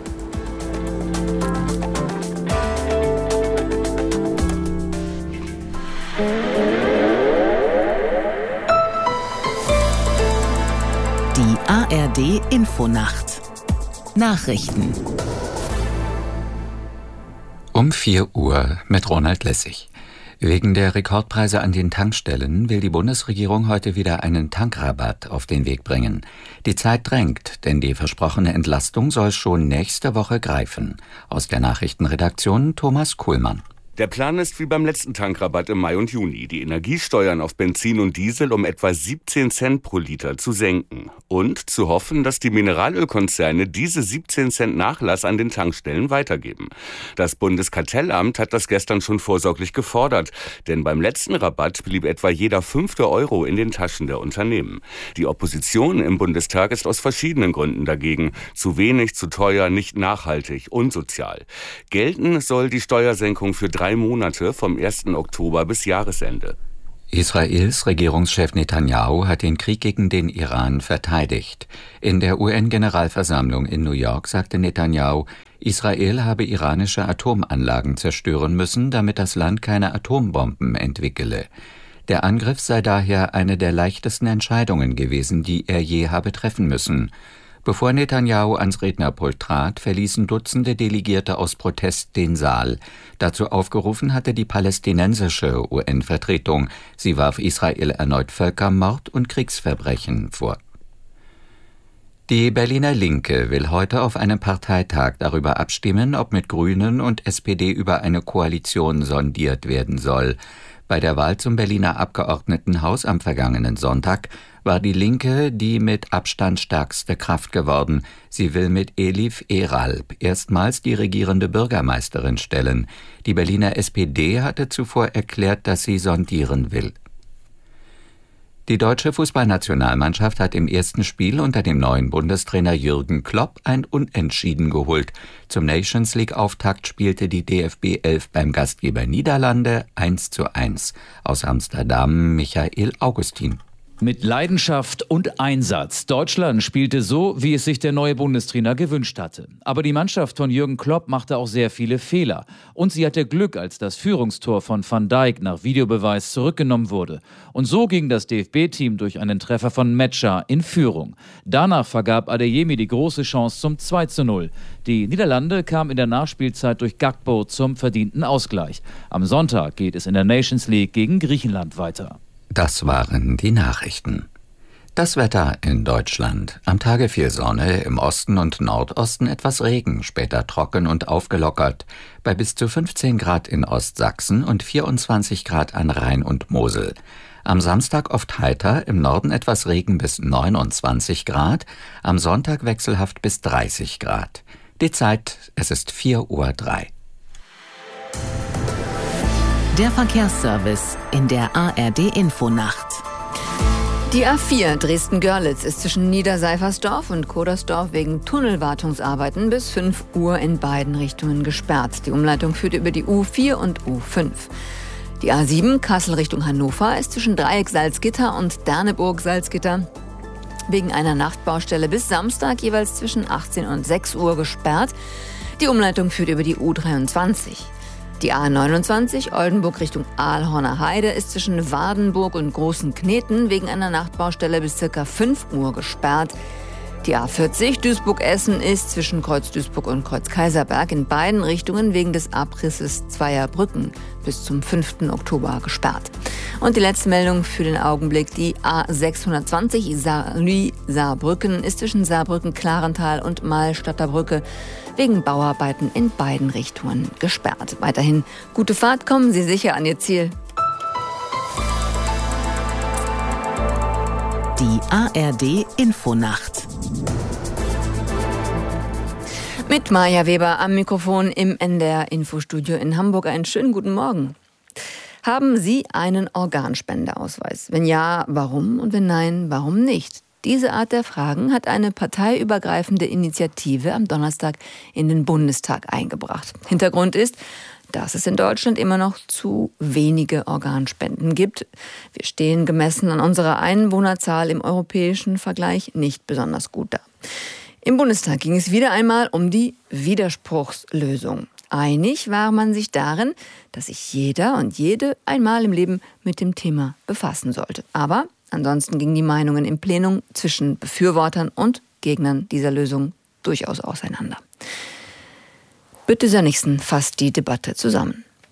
S12: Die A R D-Infonacht. Nachrichten.
S13: Um vier Uhr mit Ronald Lessig. Wegen der Rekordpreise an den Tankstellen will die Bundesregierung heute wieder einen Tankrabatt auf den Weg bringen. Die Zeit drängt, denn die versprochene Entlastung soll schon nächste Woche greifen. Aus der Nachrichtenredaktion Thomas Kuhlmann.
S14: Der Plan ist wie beim letzten Tankrabatt im Mai und Juni, die Energiesteuern auf Benzin und Diesel um etwa siebzehn Cent pro Liter zu senken. Und zu hoffen, dass die Mineralölkonzerne diese siebzehn Cent Nachlass an den Tankstellen weitergeben. Das Bundeskartellamt hat das gestern schon vorsorglich gefordert, denn beim letzten Rabatt blieb etwa jeder fünfte Euro in den Taschen der Unternehmen. Die Opposition im Bundestag ist aus verschiedenen Gründen dagegen. Zu wenig, zu teuer, nicht nachhaltig, unsozial. Gelten soll die Steuersenkung für drei Monate vom ersten Oktober bis Jahresende.
S13: Israels Regierungschef Netanyahu hat den Krieg gegen den Iran verteidigt. In der U N-Generalversammlung in New York sagte Netanyahu, Israel habe iranische Atomanlagen zerstören müssen, damit das Land keine Atombomben entwickele. Der Angriff sei daher eine der leichtesten Entscheidungen gewesen, die er je habe treffen müssen. Bevor Netanyahu ans Rednerpult trat, verließen Dutzende Delegierte aus Protest den Saal. Dazu aufgerufen hatte die palästinensische U N-Vertretung. Sie warf Israel erneut Völkermord und Kriegsverbrechen vor. Die Berliner Linke will heute auf einem Parteitag darüber abstimmen, ob mit Grünen und S P D über eine Koalition sondiert werden soll. Bei der Wahl zum Berliner Abgeordnetenhaus am vergangenen Sonntag war die Linke die mit Abstand stärkste Kraft geworden. Sie will mit Elif Eralp erstmals die regierende Bürgermeisterin stellen. Die Berliner S P D hatte zuvor erklärt, dass sie sondieren will. Die deutsche Fußballnationalmannschaft hat im ersten Spiel unter dem neuen Bundestrainer Jürgen Klopp ein Unentschieden geholt. Zum Nations-League-Auftakt spielte die D F B elf beim Gastgeber Niederlande eins zu eins. Aus Amsterdam Michael Augustin.
S15: Mit Leidenschaft und Einsatz. Deutschland spielte so, wie es sich der neue Bundestrainer gewünscht hatte. Aber die Mannschaft von Jürgen Klopp machte auch sehr viele Fehler. Und sie hatte Glück, als das Führungstor von Van Dijk nach Videobeweis zurückgenommen wurde. Und so ging das D F B-Team durch einen Treffer von Metscher in Führung. Danach vergab Adeyemi die große Chance zum zwei zu null. Die Niederlande kamen in der Nachspielzeit durch Gakpo zum verdienten Ausgleich. Am Sonntag geht es in der Nations League gegen Griechenland weiter.
S13: Das waren die Nachrichten. Das Wetter in Deutschland. Am Tage viel Sonne, im Osten und Nordosten etwas Regen, später trocken und aufgelockert. Bei bis zu fünfzehn Grad in Ostsachsen und vierundzwanzig Grad an Rhein und Mosel. Am Samstag oft heiter, im Norden etwas Regen bis neunundzwanzig Grad, am Sonntag wechselhaft bis dreißig Grad. Die Zeit, es ist vier Uhr drei.
S12: Der Verkehrsservice in der A R D-Infonacht.
S3: Die A vier Dresden-Görlitz ist zwischen Niederseifersdorf und Kodersdorf wegen Tunnelwartungsarbeiten bis fünf Uhr in beiden Richtungen gesperrt. Die Umleitung führt über die U vier und U fünf. Die A sieben Kassel Richtung Hannover ist zwischen Dreieck Salzgitter und Derneburg Salzgitter wegen einer Nachtbaustelle bis Samstag jeweils zwischen achtzehn und sechs Uhr gesperrt. Die Umleitung führt über die U dreiundzwanzig. Die A neunundzwanzig Oldenburg Richtung Aalhorner Heide ist zwischen Wardenburg und Großen Kneten wegen einer Nachtbaustelle bis ca. fünf Uhr gesperrt. Die A vierzig Duisburg-Essen ist zwischen Kreuz Duisburg und Kreuz Kaiserberg in beiden Richtungen wegen des Abrisses zweier Brücken bis zum fünften Oktober gesperrt. Und die letzte Meldung für den Augenblick, die A sechshundertzwanzig Saarlouis-Saarbrücken ist zwischen Saarbrücken-Klarental und Malstadter Brücke wegen Bauarbeiten in beiden Richtungen gesperrt. Weiterhin gute Fahrt, kommen Sie sicher an Ihr Ziel.
S12: Die A R D-Infonacht.
S3: Mit Maja Weber am Mikrofon im N D R-Infostudio in Hamburg. Einen schönen guten Morgen. Haben Sie einen Organspendeausweis? Wenn ja, warum? Und wenn nein, warum nicht? Diese Art der Fragen hat eine parteiübergreifende Initiative am Donnerstag in den Bundestag eingebracht. Hintergrund ist, dass es in Deutschland immer noch zu wenige Organspenden gibt. Wir stehen gemessen an unserer Einwohnerzahl im europäischen Vergleich nicht besonders gut da. Im Bundestag ging es wieder einmal um die Widerspruchslösung. Einig war man sich darin, dass sich jeder und jede einmal im Leben mit dem Thema befassen sollte. Aber ansonsten gingen die Meinungen im Plenum zwischen Befürwortern und Gegnern dieser Lösung durchaus auseinander. Birte Sönnigsen fasst die Debatte zusammen.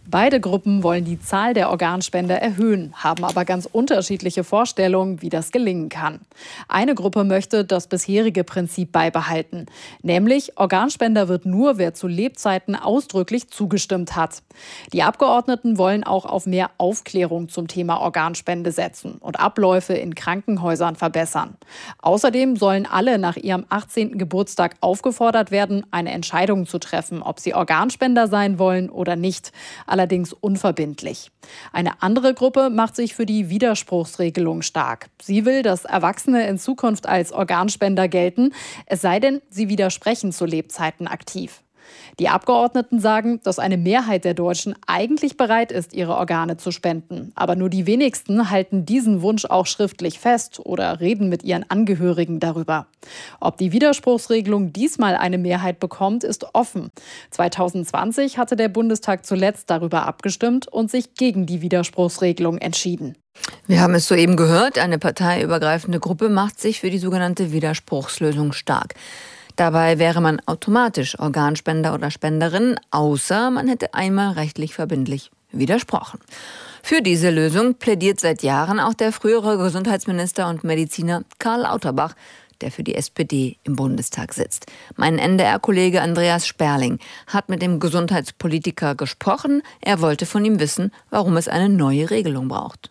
S16: Beide Gruppen wollen die Zahl der Organspender erhöhen, haben aber ganz unterschiedliche Vorstellungen, wie das gelingen kann. Eine Gruppe möchte das bisherige Prinzip beibehalten, nämlich Organspender wird nur, wer zu Lebzeiten ausdrücklich zugestimmt hat. Die Abgeordneten wollen auch auf mehr Aufklärung zum Thema Organspende setzen und Abläufe in Krankenhäusern verbessern. Außerdem sollen alle nach ihrem achtzehnten Geburtstag aufgefordert werden, eine Entscheidung zu treffen, ob sie Organspender sein wollen oder nicht. Allerdings unverbindlich. Eine andere Gruppe macht sich für die Widerspruchsregelung stark. Sie will, dass Erwachsene in Zukunft als Organspender gelten, es sei denn, sie widersprechen zu Lebzeiten aktiv. Die Abgeordneten sagen, dass eine Mehrheit der Deutschen eigentlich bereit ist, ihre Organe zu spenden. Aber nur die wenigsten halten diesen Wunsch auch schriftlich fest oder reden mit ihren Angehörigen darüber. Ob die Widerspruchsregelung diesmal eine Mehrheit bekommt, ist offen. zwanzig zwanzig hatte der Bundestag zuletzt darüber abgestimmt und sich gegen die Widerspruchsregelung entschieden.
S3: Wir haben es soeben gehört, eine parteiübergreifende Gruppe macht sich für die sogenannte Widerspruchslösung stark. Dabei wäre man automatisch Organspender oder Spenderin, außer man hätte einmal rechtlich verbindlich widersprochen. Für diese Lösung plädiert seit Jahren auch der frühere Gesundheitsminister und Mediziner Karl Lauterbach, der für die S P D im Bundestag sitzt. Mein N D R-Kollege Andreas Sperling hat mit dem Gesundheitspolitiker gesprochen. Er wollte von ihm wissen, warum es eine neue Regelung braucht.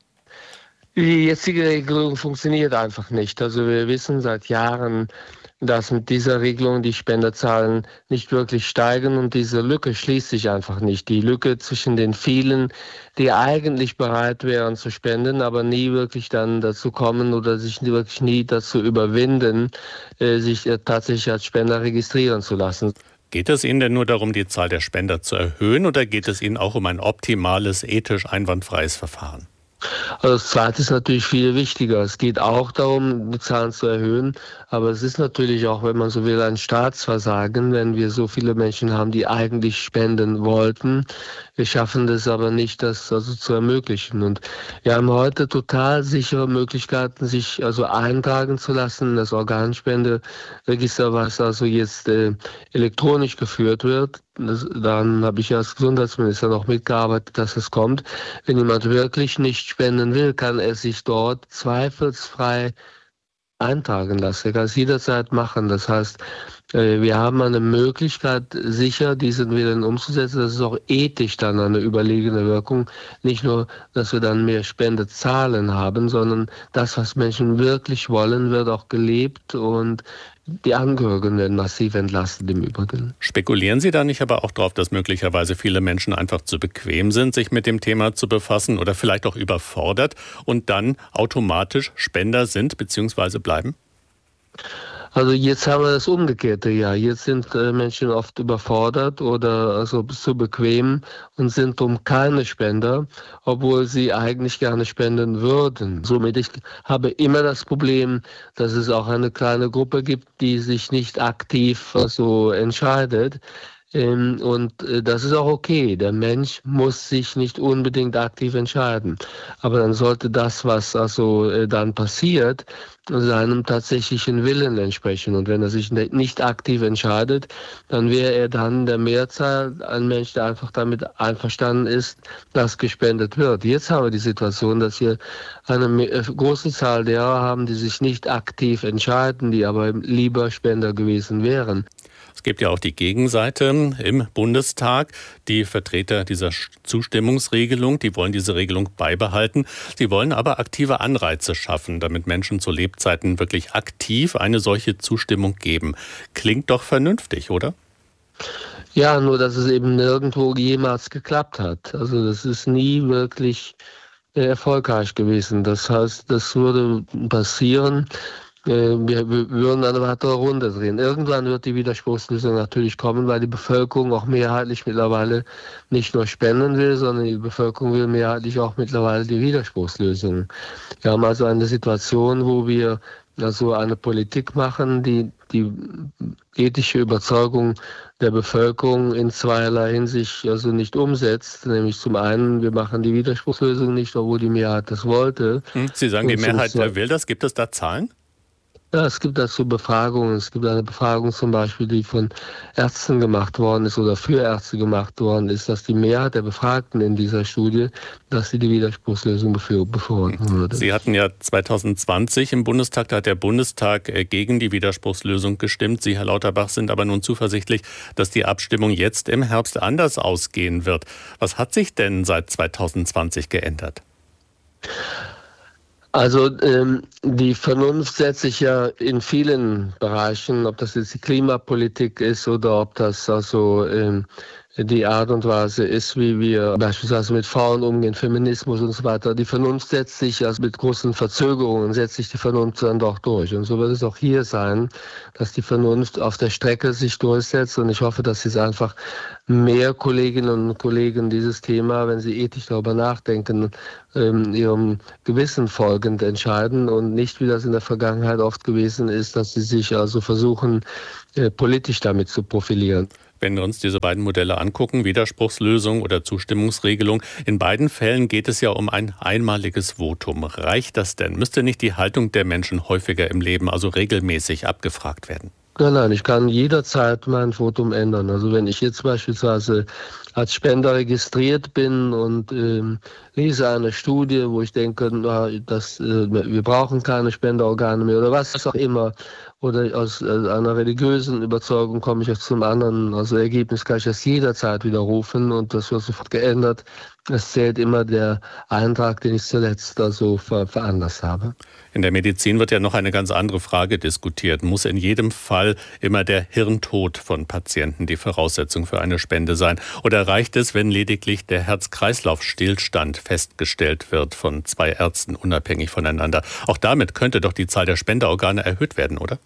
S17: Die jetzige Regelung funktioniert einfach nicht. Also wir wissen seit Jahren, dass mit dieser Regelung die Spenderzahlen nicht wirklich steigen und diese Lücke schließt sich einfach nicht. Die Lücke zwischen den vielen, die eigentlich bereit wären zu spenden, aber nie wirklich dann dazu kommen oder sich wirklich nie dazu überwinden, sich tatsächlich als Spender registrieren zu lassen.
S18: Geht es Ihnen denn nur darum, die Zahl der Spender zu erhöhen, oder geht es Ihnen auch um ein optimales, ethisch einwandfreies Verfahren?
S17: Also das Zweite ist natürlich viel wichtiger. Es geht auch darum, die Zahlen zu erhöhen, aber es ist natürlich auch, wenn man so will, ein Staatsversagen, wenn wir so viele Menschen haben, die eigentlich spenden wollten. Wir schaffen das aber nicht, das also zu ermöglichen. Und wir haben heute total sichere Möglichkeiten, sich also eintragen zu lassen. Das Organspenderegister, was also jetzt äh, elektronisch geführt wird. Das, dann habe ich als Gesundheitsminister noch mitgearbeitet, dass es kommt. Wenn jemand wirklich nicht spenden will, kann er sich dort zweifelsfrei eintragen lassen. Er kann es jederzeit machen. Das heißt, wir haben eine Möglichkeit, sicher diesen Willen umzusetzen. Das ist auch ethisch dann eine überlegene Wirkung. Nicht nur, dass wir dann mehr Spendezahlen haben, sondern das, was Menschen wirklich wollen, wird auch gelebt und die Angehörigen werden massiv entlastet im Übrigen.
S18: Spekulieren Sie da nicht aber auch darauf, dass möglicherweise viele Menschen einfach zu bequem sind, sich mit dem Thema zu befassen oder vielleicht auch überfordert und dann automatisch Spender sind bzw. bleiben?
S17: Also jetzt haben wir das Umgekehrte, ja. Jetzt sind äh, Menschen oft überfordert oder also zu bequem und sind um keine Spender, obwohl sie eigentlich gerne spenden würden. Somit ich habe immer das Problem, dass es auch eine kleine Gruppe gibt, die sich nicht aktiv also entscheidet. Ähm, und äh, das ist auch okay. Der Mensch muss sich nicht unbedingt aktiv entscheiden. Aber dann sollte das, was also äh, dann passiert, seinem tatsächlichen Willen entsprechen. Und wenn er sich nicht aktiv entscheidet, dann wäre er dann der Mehrzahl ein Mensch, der einfach damit einverstanden ist, dass gespendet wird. Jetzt haben wir die Situation, dass wir eine große Zahl derer haben, die sich nicht aktiv entscheiden, die aber lieber Spender gewesen wären.
S18: Es gibt ja auch die Gegenseite im Bundestag, die Vertreter dieser Zustimmungsregelung, die wollen diese Regelung beibehalten. Sie wollen aber aktive Anreize schaffen, damit Menschen zu Lebzeiten wirklich aktiv eine solche Zustimmung geben. Klingt doch vernünftig, oder?
S17: Ja, nur dass es eben nirgendwo jemals geklappt hat. Also das ist nie wirklich erfolgreich gewesen. Das heißt, das würde passieren. Wir würden eine weitere Runde drehen. Irgendwann wird die Widerspruchslösung natürlich kommen, weil die Bevölkerung auch mehrheitlich mittlerweile nicht nur spenden will, sondern die Bevölkerung will mehrheitlich auch mittlerweile die Widerspruchslösung. Wir haben also eine Situation, wo wir also eine Politik machen, die die ethische Überzeugung der Bevölkerung in zweierlei Hinsicht also nicht umsetzt. Nämlich zum einen, wir machen die Widerspruchslösung nicht, obwohl die Mehrheit das wollte.
S18: Sie sagen, die Mehrheit will das. Gibt es da Zahlen?
S17: Ja, es gibt dazu Befragungen. Es gibt eine Befragung zum Beispiel, die von Ärzten gemacht worden ist oder für Ärzte gemacht worden ist, dass die Mehrheit der Befragten in dieser Studie, dass sie die Widerspruchslösung befürworten würde.
S18: Sie hatten ja zwanzig zwanzig im Bundestag, da hat der Bundestag gegen die Widerspruchslösung gestimmt. Sie, Herr Lauterbach, sind aber nun zuversichtlich, dass die Abstimmung jetzt im Herbst anders ausgehen wird. Was hat sich denn seit zwanzig zwanzig geändert?
S17: Also ähm, die Vernunft setzt sich ja in vielen Bereichen, ob das jetzt die Klimapolitik ist oder ob das also ähm, die Art und Weise ist, wie wir beispielsweise mit Frauen umgehen, Feminismus und so weiter. Die Vernunft setzt sich, also mit großen Verzögerungen setzt sich die Vernunft dann doch durch. Und so wird es auch hier sein, dass die Vernunft auf der Strecke sich durchsetzt. Und ich hoffe, dass jetzt einfach mehr Kolleginnen und Kollegen dieses Thema, wenn sie ethisch darüber nachdenken, ähm, ihrem Gewissen folgend entscheiden und nicht, wie das in der Vergangenheit oft gewesen ist, dass sie sich also versuchen, äh, politisch damit zu profilieren.
S18: Wenn wir uns diese beiden Modelle angucken, Widerspruchslösung oder Zustimmungsregelung, in beiden Fällen geht es ja um ein einmaliges Votum. Reicht das denn? Müsste nicht die Haltung der Menschen häufiger im Leben, also regelmäßig, abgefragt werden?
S17: Nein, nein, ich kann jederzeit mein Votum ändern. Also wenn ich jetzt beispielsweise als Spender registriert bin und ähm, lese eine Studie, wo ich denke, na, das, äh, wir brauchen keine Spenderorgane mehr oder was auch immer, oder aus äh, einer religiösen Überzeugung komme ich jetzt zum anderen, also Ergebnis kann ich das jederzeit widerrufen und das wird sofort geändert. Es zählt immer der Eintrag, den ich zuletzt also ver- veranlasst habe.
S18: In der Medizin wird ja noch eine ganz andere Frage diskutiert. Muss in jedem Fall immer der Hirntod von Patienten die Voraussetzung für eine Spende sein? Oder reicht es, wenn lediglich der Herz-Kreislauf-Stillstand festgestellt wird von zwei Ärzten unabhängig voneinander? Auch damit könnte doch die Zahl der Spenderorgane erhöht werden, oder?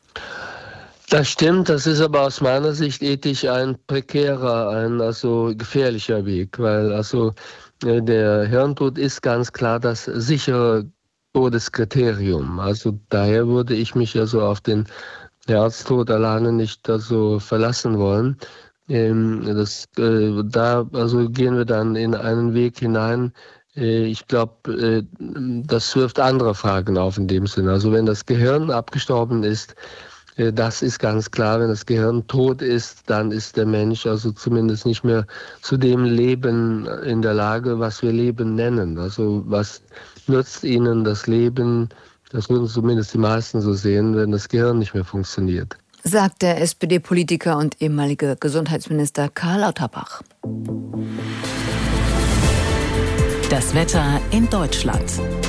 S17: Das stimmt, das ist aber aus meiner Sicht ethisch ein prekärer, ein also gefährlicher Weg, weil also der Hirntod ist ganz klar das sichere Todeskriterium. Also daher würde ich mich also auf den Herztod alleine nicht also verlassen wollen. Das, da also gehen wir dann in einen Weg hinein. Ich glaube, das wirft andere Fragen auf in dem Sinne. Also wenn das Gehirn abgestorben ist, das ist ganz klar, wenn das Gehirn tot ist, dann ist der Mensch also zumindest nicht mehr zu dem Leben in der Lage, was wir Leben nennen. Also was nützt ihnen das Leben, das würden zumindest die meisten so sehen, wenn das Gehirn nicht mehr funktioniert.
S3: Sagt der S P D-Politiker und ehemalige Gesundheitsminister Karl Lauterbach.
S12: Das Wetter in Deutschland.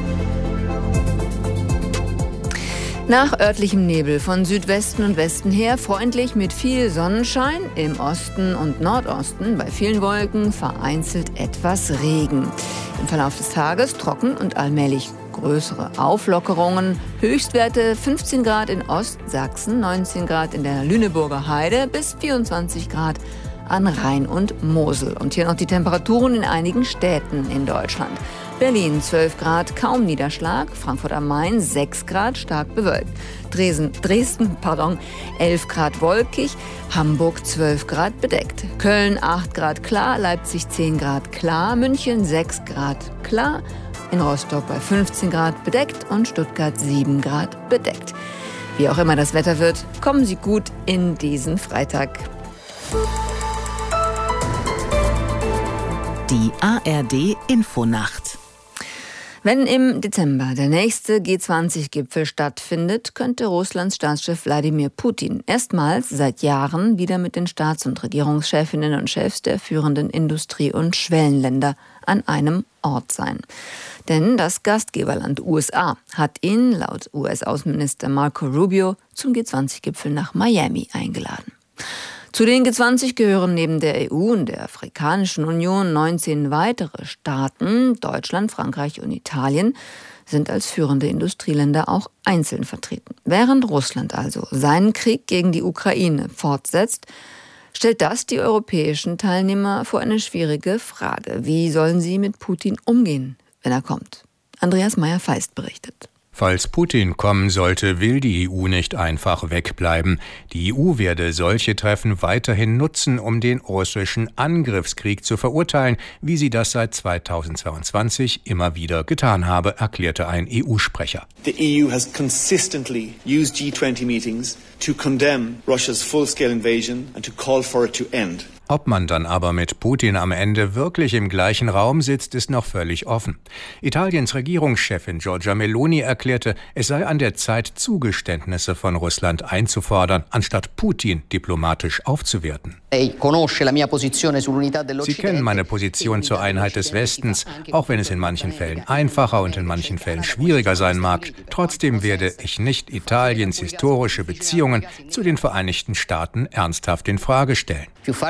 S3: Nach örtlichem Nebel von Südwesten und Westen her freundlich mit viel Sonnenschein, im Osten und Nordosten bei vielen Wolken vereinzelt etwas Regen. Im Verlauf des Tages trocken und allmählich größere Auflockerungen. Höchstwerte fünfzehn Grad in Ostsachsen, neunzehn Grad in der Lüneburger Heide bis vierundzwanzig Grad an Rhein und Mosel. Und hier noch die Temperaturen in einigen Städten in Deutschland. Berlin zwölf Grad, kaum Niederschlag. Frankfurt am Main sechs Grad, stark bewölkt. Dresden, Dresden pardon, elf Grad wolkig. Hamburg zwölf Grad bedeckt. Köln acht Grad klar, Leipzig zehn Grad klar. München sechs Grad klar. In Rostock bei fünfzehn Grad bedeckt und Stuttgart sieben Grad bedeckt. Wie auch immer das Wetter wird, kommen Sie gut in diesen Freitag.
S12: Die A R D-Infonacht.
S3: Wenn im Dezember der nächste G zwanzig Gipfel stattfindet, könnte Russlands Staatschef Wladimir Putin erstmals seit Jahren wieder mit den Staats- und Regierungschefinnen und Chefs der führenden Industrie- und Schwellenländer an einem Ort sein. Denn das Gastgeberland U S A hat ihn laut U S-Außenminister Marco Rubio zum G zwanzig Gipfel nach Miami eingeladen. Zu den G zwanzig gehören neben der E U und der Afrikanischen Union neunzehn weitere Staaten. Deutschland, Frankreich und Italien sind als führende Industrieländer auch einzeln vertreten. Während Russland also seinen Krieg gegen die Ukraine fortsetzt, stellt das die europäischen Teilnehmer vor eine schwierige Frage. Wie sollen sie mit Putin umgehen, wenn er kommt? Andreas Meyer-Feist berichtet.
S19: Falls Putin kommen sollte, will die E U nicht einfach wegbleiben. Die E U werde solche Treffen weiterhin nutzen, um den russischen Angriffskrieg zu verurteilen, wie sie das seit zweitausendzweiundzwanzig immer wieder getan habe, erklärte ein E U-Sprecher.
S20: The E U has consistently used G twenty meetings to condemn Russia's full-scale invasion and to call for it to end.
S19: Ob man dann aber mit Putin am Ende wirklich im gleichen Raum sitzt, ist noch völlig offen. Italiens Regierungschefin Giorgia Meloni erklärte, es sei an der Zeit, Zugeständnisse von Russland einzufordern, anstatt Putin diplomatisch aufzuwerten. Sie kennen meine Position zur Einheit des Westens, auch wenn es in manchen Fällen einfacher und in manchen Fällen schwieriger sein mag. Trotzdem werde ich nicht Italiens historische Beziehungen zu den Vereinigten Staaten ernsthaft in Frage stellen.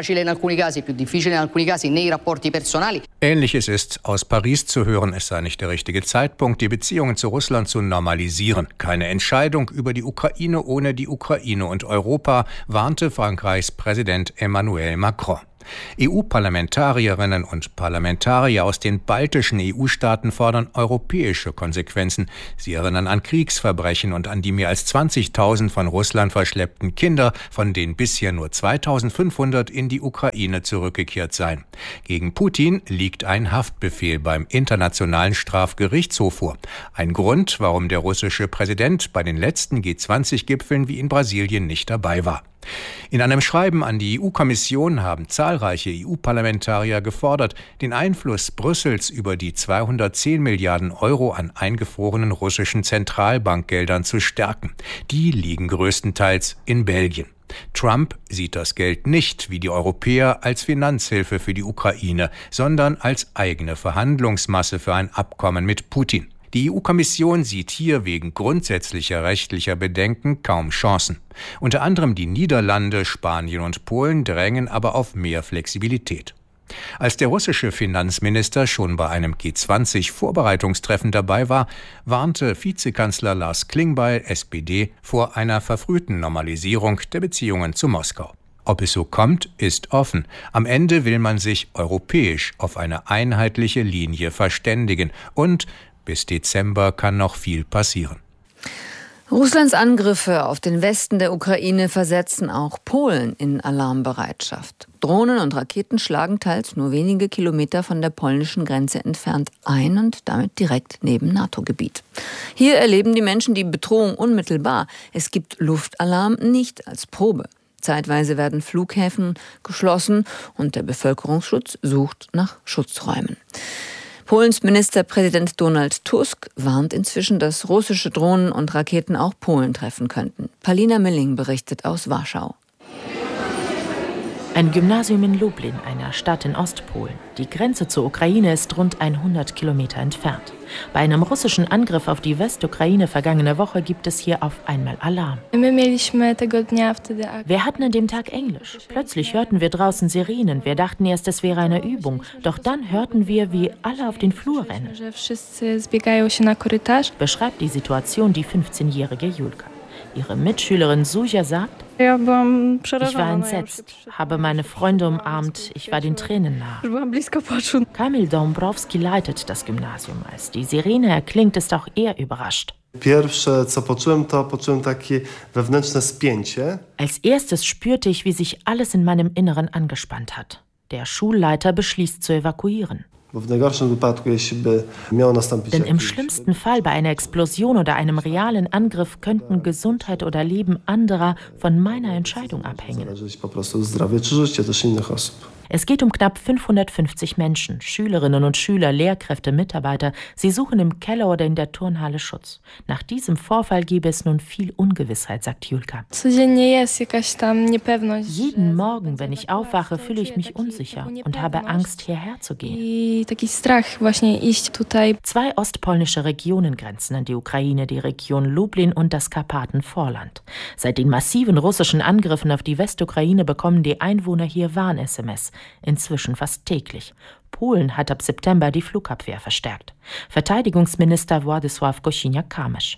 S19: Ähnliches ist aus Paris zu hören, es sei nicht der richtige Zeitpunkt, die Beziehungen zu Russland zu normalisieren. Keine Entscheidung über die Ukraine ohne die Ukraine und Europa, warnte Frankreichs Präsident Emmanuel Macron. E U-Parlamentarierinnen und Parlamentarier aus den baltischen E U-Staaten fordern europäische Konsequenzen. Sie erinnern an Kriegsverbrechen und an die mehr als zwanzigtausend von Russland verschleppten Kinder, von denen bisher nur zweitausendfünfhundert in die Ukraine zurückgekehrt seien. Gegen Putin liegt ein Haftbefehl beim Internationalen Strafgerichtshof vor. Ein Grund, warum der russische Präsident bei den letzten G zwanzig Gipfeln wie in Brasilien nicht dabei war. In einem Schreiben an die E U-Kommission haben zahlreiche E U-Parlamentarier gefordert, den Einfluss Brüssels über die zweihundertzehn Milliarden Euro an eingefrorenen russischen Zentralbankgeldern zu stärken. Die liegen größtenteils in Belgien. Trump sieht das Geld nicht wie die Europäer als Finanzhilfe für die Ukraine, sondern als eigene Verhandlungsmasse für ein Abkommen mit Putin. Die E U-Kommission sieht hier wegen grundsätzlicher rechtlicher Bedenken kaum Chancen. Unter anderem die Niederlande, Spanien und Polen drängen aber auf mehr Flexibilität. Als der russische Finanzminister schon bei einem G zwanzig Vorbereitungstreffen dabei war, warnte Vizekanzler Lars Klingbeil, S P D, vor einer verfrühten Normalisierung der Beziehungen zu Moskau. Ob es so kommt, ist offen. Am Ende will man sich europäisch auf eine einheitliche Linie verständigen und bis Dezember kann noch viel passieren.
S3: Russlands Angriffe auf den Westen der Ukraine versetzen auch Polen in Alarmbereitschaft. Drohnen und Raketen schlagen teils nur wenige Kilometer von der polnischen Grenze entfernt ein und damit direkt neben NATO-Gebiet. Hier erleben die Menschen die Bedrohung unmittelbar. Es gibt Luftalarm nicht als Probe. Zeitweise werden Flughäfen geschlossen und der Bevölkerungsschutz sucht nach Schutzräumen. Polens Ministerpräsident Donald Tusk warnt inzwischen, dass russische Drohnen und Raketen auch Polen treffen könnten. Palina Milling berichtet aus Warschau.
S21: Ein Gymnasium in Lublin, einer Stadt in Ostpolen. Die Grenze zur Ukraine ist rund hundert Kilometer entfernt. Bei einem russischen Angriff auf die Westukraine vergangene Woche gibt es hier auf einmal Alarm. Wir hatten an dem Tag Englisch. Plötzlich hörten wir draußen Sirenen. Wir dachten erst, es wäre eine Übung. Doch dann hörten wir, wie alle auf den Flur rennen. Beschreibt die Situation die fünfzehnjährige Julka. Ihre Mitschülerin Suja sagt: Ich war entsetzt, habe meine Freunde umarmt, ich war den Tränen nah. Kamil Dombrowski leitet das Gymnasium. Als die Sirene erklingt, ist auch er überrascht. Als erstes spürte ich, wie sich alles in meinem Inneren angespannt hat. Der Schulleiter beschließt zu evakuieren. Denn im schlimmsten Fall bei einer Explosion oder einem realen Angriff könnten Gesundheit oder Leben anderer von meiner Entscheidung abhängen. Es geht um knapp fünfhundertfünfzig Menschen, Schülerinnen und Schüler, Lehrkräfte, Mitarbeiter. Sie suchen im Keller oder in der Turnhalle Schutz. Nach diesem Vorfall gäbe es nun viel Ungewissheit, sagt Julka. Jeden Morgen, wenn ich aufwache, fühle ich mich unsicher und habe Angst, hierher zu gehen. Zwei ostpolnische Regionen grenzen an die Ukraine, die Region Lublin und das Karpatenvorland. Seit den massiven russischen Angriffen auf die Westukraine bekommen die Einwohner hier Warn-S M S. inzwischen fast täglich. Polen hat ab September die Flugabwehr verstärkt. Verteidigungsminister Władysław Kosiniak-Kamysz.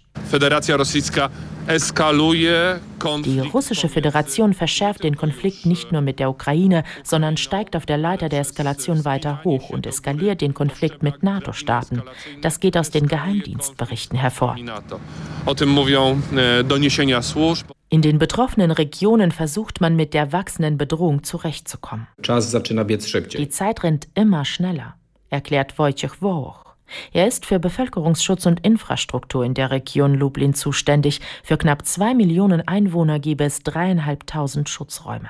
S21: Die russische Föderation verschärft den Konflikt nicht nur mit der Ukraine, sondern steigt auf der Leiter der Eskalation weiter hoch und eskaliert den Konflikt mit NATO-Staaten. Das geht aus den Geheimdienstberichten hervor. In den betroffenen Regionen versucht man mit der wachsenden Bedrohung zurechtzukommen. Die Zeit rennt immer schneller, erklärt Wojciech Wołoch. Er ist für Bevölkerungsschutz und Infrastruktur in der Region Lublin zuständig. Für knapp zwei Millionen Einwohner gäbe es dreieinhalbtausend Schutzräume.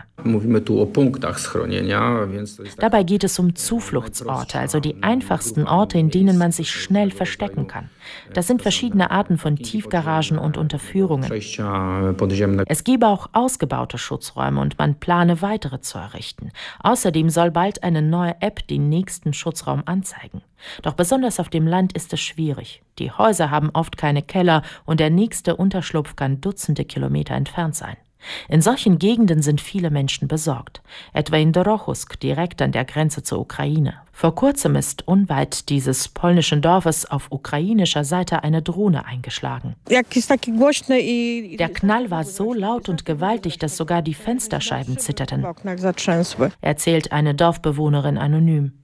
S21: Dabei geht es um Zufluchtsorte, also die einfachsten Orte, in denen man sich schnell verstecken kann. Das sind verschiedene Arten von Tiefgaragen und Unterführungen. Es gebe auch ausgebaute Schutzräume und man plane weitere zu errichten. Außerdem soll bald eine neue App den nächsten Schutzraum anzeigen. Doch besonders auf dem Land ist es schwierig. Die Häuser haben oft keine Keller und der nächste Unterschlupf kann Dutzende Kilometer entfernt sein. In solchen Gegenden sind viele Menschen besorgt, etwa in Dorochusk, direkt an der Grenze zur Ukraine. Vor kurzem ist unweit dieses polnischen Dorfes auf ukrainischer Seite eine Drohne eingeschlagen. Der Knall war so laut und gewaltig, dass sogar die Fensterscheiben zitterten, erzählt eine Dorfbewohnerin anonym.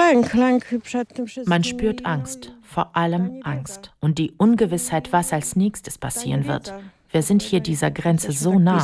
S21: Man spürt Angst, vor allem Angst und die Ungewissheit, was als nächstes passieren wird. Wir sind hier dieser Grenze so nah.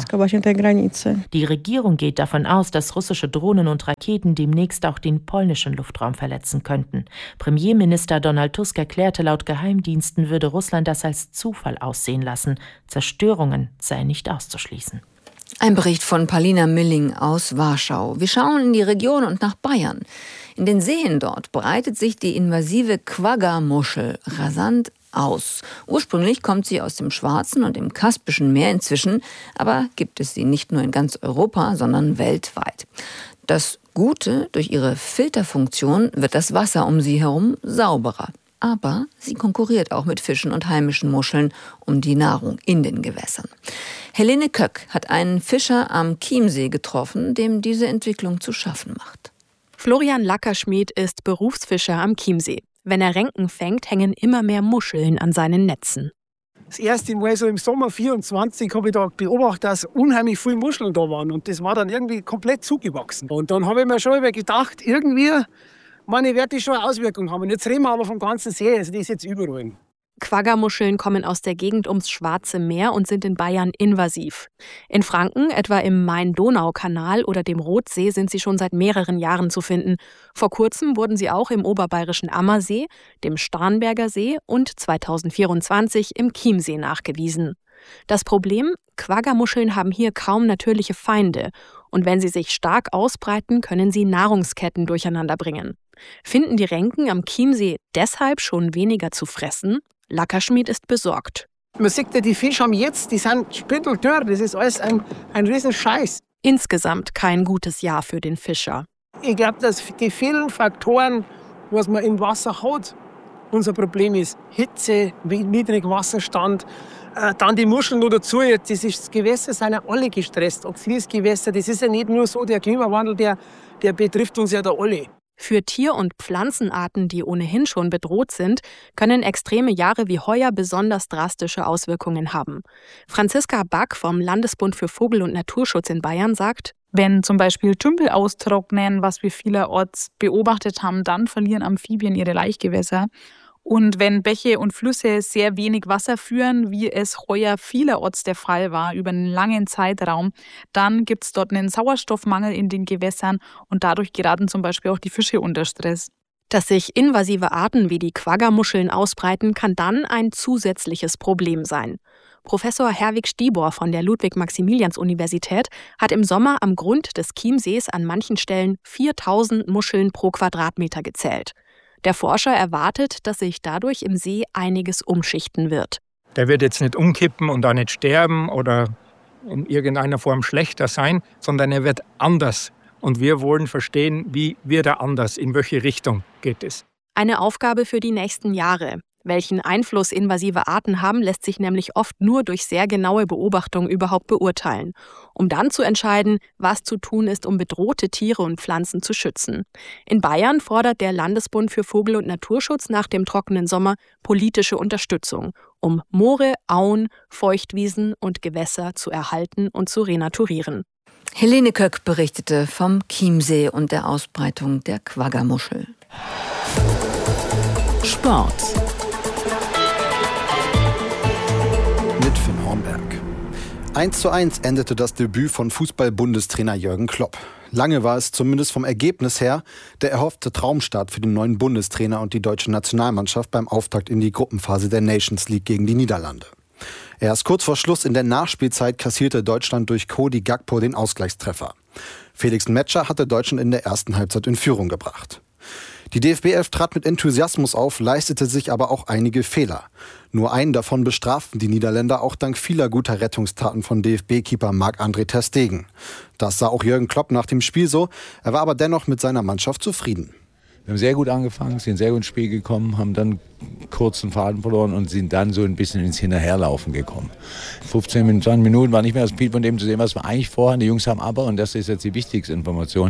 S21: Die Regierung geht davon aus, dass russische Drohnen und Raketen demnächst auch den polnischen Luftraum verletzen könnten. Premierminister Donald Tusk erklärte, laut Geheimdiensten würde Russland das als Zufall aussehen lassen. Zerstörungen seien nicht auszuschließen.
S3: Ein Bericht von Paulina Milling aus Warschau. Wir schauen in die Region und nach Bayern. In den Seen dort breitet sich die invasive Quagga-Muschel rasant aus. Ursprünglich kommt sie aus dem Schwarzen und dem Kaspischen Meer. Inzwischen aber gibt es sie nicht nur in ganz Europa, sondern weltweit. Das Gute, durch ihre Filterfunktion wird das Wasser um sie herum sauberer. Aber sie konkurriert auch mit Fischen und heimischen Muscheln um die Nahrung in den Gewässern. Helene Köck hat einen Fischer am Chiemsee getroffen, dem diese Entwicklung zu schaffen macht.
S2: Florian Lackerschmied ist Berufsfischer am Chiemsee. Wenn er Renken fängt, hängen immer mehr Muscheln an seinen Netzen.
S22: Das erste Mal so im Sommer vierundzwanzig habe ich da beobachtet, dass unheimlich viele Muscheln da waren. Und das war dann irgendwie komplett zugewachsen. Und dann habe ich mir schon gedacht, irgendwie, meine, wird das schon eine Auswirkung haben. Und jetzt reden wir aber vom ganzen See, also das ist jetzt überall.
S2: Quagga-Muscheln kommen aus der Gegend ums Schwarze Meer und sind in Bayern invasiv. In Franken, etwa im Main-Donau-Kanal oder dem Rotsee, sind sie schon seit mehreren Jahren zu finden. Vor kurzem wurden sie auch im oberbayerischen Ammersee, dem Starnberger See und zweitausendvierundzwanzig im Chiemsee nachgewiesen. Das Problem? Quagga-Muscheln haben hier kaum natürliche Feinde. Und wenn sie sich stark ausbreiten, können sie Nahrungsketten durcheinander bringen. Finden die Renken am Chiemsee deshalb schon weniger zu fressen? Lackerschmied ist besorgt.
S22: Man sieht ja, die Fische haben jetzt, die sind spitteldürr, das ist alles ein, ein riesen Scheiß.
S2: Insgesamt kein gutes Jahr für den Fischer.
S22: Ich glaube, dass die vielen Faktoren, was man im Wasser hat, unser Problem ist. Hitze, niedriger Wasserstand, äh, dann die Muscheln noch dazu. Das, ist, das Gewässer sind ja alle gestresst. Auch Fließgewässer, das ist ja nicht nur so, der Klimawandel, der, der betrifft uns ja da alle.
S2: Für Tier- und Pflanzenarten, die ohnehin schon bedroht sind, können extreme Jahre wie heuer besonders drastische Auswirkungen haben. Franziska Back vom Landesbund für Vogel- und Naturschutz in Bayern sagt:
S23: Wenn zum Beispiel Tümpel austrocknen, was wir vielerorts beobachtet haben, dann verlieren Amphibien ihre Laichgewässer. Und wenn Bäche und Flüsse sehr wenig Wasser führen, wie es heuer vielerorts der Fall war, über einen langen Zeitraum, dann gibt es dort einen Sauerstoffmangel in den Gewässern und dadurch geraten zum Beispiel auch die Fische unter Stress.
S2: Dass sich invasive Arten wie die Quagga-Muscheln ausbreiten, kann dann ein zusätzliches Problem sein. Professor Herwig Stibor von der Ludwig-Maximilians-Universität hat im Sommer am Grund des Chiemsees an manchen Stellen viertausend Muscheln pro Quadratmeter gezählt. Der Forscher erwartet, dass sich dadurch im See einiges umschichten wird.
S24: Der wird jetzt nicht umkippen und auch nicht sterben oder in irgendeiner Form schlechter sein, sondern er wird anders. Und wir wollen verstehen, wie wird er anders, in welche Richtung geht es.
S2: Eine Aufgabe für die nächsten Jahre. Welchen Einfluss invasive Arten haben, lässt sich nämlich oft nur durch sehr genaue Beobachtung überhaupt beurteilen, um dann zu entscheiden, was zu tun ist, um bedrohte Tiere und Pflanzen zu schützen. In Bayern fordert der Landesbund für Vogel- und Naturschutz nach dem trockenen Sommer politische Unterstützung, um Moore, Auen, Feuchtwiesen und Gewässer zu erhalten und zu renaturieren.
S3: Helene Köck berichtete vom Chiemsee und der Ausbreitung der Quaggamuschel.
S12: Sport.
S1: Mit Finn Hornberg. eins zu eins endete das Debüt von Fußball-Bundestrainer Jürgen Klopp. Lange war es zumindest vom Ergebnis her der erhoffte Traumstart für den neuen Bundestrainer und die deutsche Nationalmannschaft beim Auftakt in die Gruppenphase der Nations League gegen die Niederlande. Erst kurz vor Schluss in der Nachspielzeit kassierte Deutschland durch Cody Gakpo den Ausgleichstreffer. Felix Metscher hatte Deutschland in der ersten Halbzeit in Führung gebracht. Die D F B elf trat mit Enthusiasmus auf, leistete sich aber auch einige Fehler. Nur einen davon bestraften die Niederländer auch dank vieler guter Rettungstaten von D F B-Keeper Marc-André ter Stegen. Das sah auch Jürgen Klopp nach dem Spiel so, er war aber dennoch mit seiner Mannschaft zufrieden.
S5: Wir haben sehr gut angefangen, sind sehr gut ins Spiel gekommen, haben dann kurzen Faden verloren und sind dann so ein bisschen ins Hinterherlaufen gekommen. fünfzehn, zwanzig Minuten war nicht mehr das Spiel von dem zu sehen, was wir eigentlich vorhaben. Die Jungs haben aber, und das ist jetzt die wichtigste Information,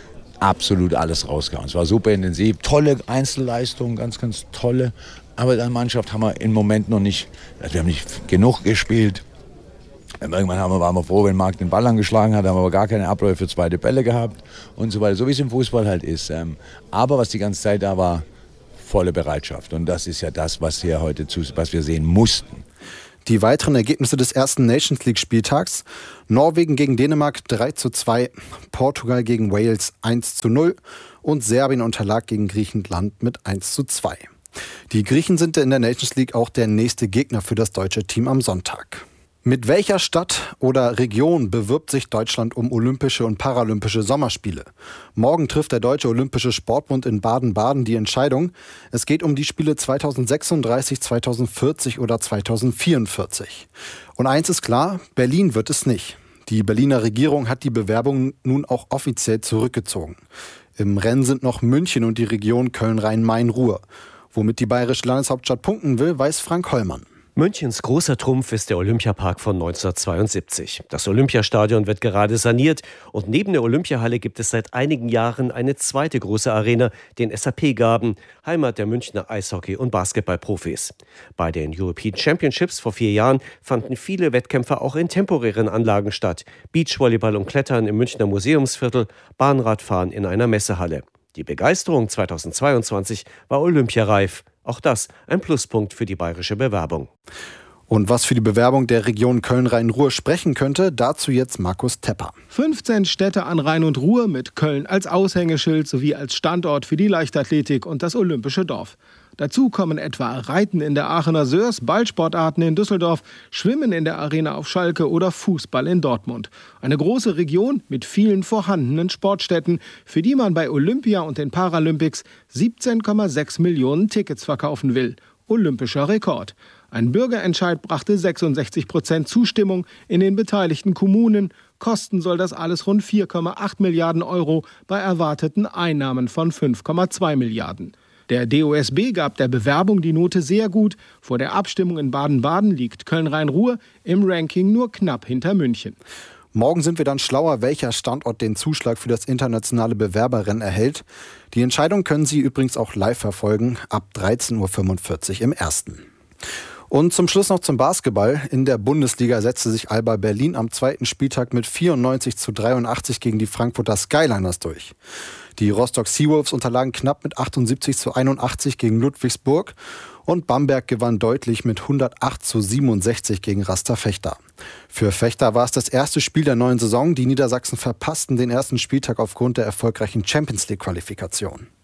S5: absolut alles rausgehauen. Es war super intensiv, tolle Einzelleistungen, ganz, ganz tolle. Aber in der Mannschaft haben wir im Moment noch nicht, also wir haben nicht genug gespielt. Irgendwann haben wir, waren wir froh, wenn Marc den Ball angeschlagen hat, haben wir aber gar keine Abläufe für zweite Bälle gehabt und so weiter. So wie es im Fußball halt ist. Aber was die ganze Zeit da war, volle Bereitschaft. Und das ist ja das, was wir heute, was wir sehen mussten.
S1: Die weiteren Ergebnisse des ersten Nations League Spieltags: Norwegen gegen Dänemark drei zu zwei, Portugal gegen Wales eins zu null und Serbien unterlag gegen Griechenland mit eins zu zwei. Die Griechen sind in der Nations League auch der nächste Gegner für das deutsche Team am Sonntag. Mit welcher Stadt oder Region bewirbt sich Deutschland um Olympische und Paralympische Sommerspiele? Morgen trifft der Deutsche Olympische Sportbund in Baden-Baden die Entscheidung. Es geht um die Spiele zweitausendsechsunddreißig, zweitausendvierzig oder zweitausendvierundvierzig. Und eins ist klar, Berlin wird es nicht. Die Berliner Regierung hat die Bewerbung nun auch offiziell zurückgezogen. Im Rennen sind noch München und die Region Köln-Rhein-Main-Ruhr. Womit die bayerische Landeshauptstadt punkten will, weiß Frank Hollmann.
S6: Münchens großer Trumpf ist der Olympiapark von neunzehnhundertzweiundsiebzig. Das Olympiastadion wird gerade saniert und neben der Olympiahalle gibt es seit einigen Jahren eine zweite große Arena, den S A P-Garten, Heimat der Münchner Eishockey- und Basketballprofis. Bei den European Championships vor vier Jahren fanden viele Wettkämpfe auch in temporären Anlagen statt. Beachvolleyball und Klettern im Münchner Museumsviertel, Bahnradfahren in einer Messehalle. Die Begeisterung zweitausendzweiundzwanzig war olympiareif. Auch das ein Pluspunkt für die bayerische Bewerbung.
S1: Und was für die Bewerbung der Region Köln-Rhein-Ruhr sprechen könnte, dazu jetzt Markus Tepper.
S7: fünfzehn Städte an Rhein und Ruhr mit Köln als Aushängeschild sowie als Standort für die Leichtathletik und das Olympische Dorf. Dazu kommen etwa Reiten in der Aachener Sörs, Ballsportarten in Düsseldorf, Schwimmen in der Arena auf Schalke oder Fußball in Dortmund. Eine große Region mit vielen vorhandenen Sportstätten, für die man bei Olympia und den Paralympics siebzehn Komma sechs Millionen Tickets verkaufen will. Olympischer Rekord. Ein Bürgerentscheid brachte sechsundsechzig Prozent Zustimmung in den beteiligten Kommunen. Kosten soll das alles rund vier Komma acht Milliarden Euro bei erwarteten Einnahmen von fünf Komma zwei Milliarden. Der D O S B gab der Bewerbung die Note sehr gut. Vor der Abstimmung in Baden-Baden liegt Köln-Rhein-Ruhr im Ranking nur knapp hinter München.
S1: Morgen sind wir dann schlauer, welcher Standort den Zuschlag für das internationale Bewerberrennen erhält. Die Entscheidung können Sie übrigens auch live verfolgen, ab dreizehn Uhr fünfundvierzig im Ersten. Und zum Schluss noch zum Basketball. In der Bundesliga setzte sich Alba Berlin am zweiten Spieltag mit vierundneunzig zu dreiundachtzig gegen die Frankfurter Skyliners durch. Die Rostock Seawolves unterlagen knapp mit achtundsiebzig zu einundachtzig gegen Ludwigsburg und Bamberg gewann deutlich mit hundertacht zu siebenundsechzig gegen Raster Vechta. Für Vechta war es das erste Spiel der neuen Saison. Die Niedersachsen verpassten den ersten Spieltag aufgrund der erfolgreichen Champions League Qualifikation.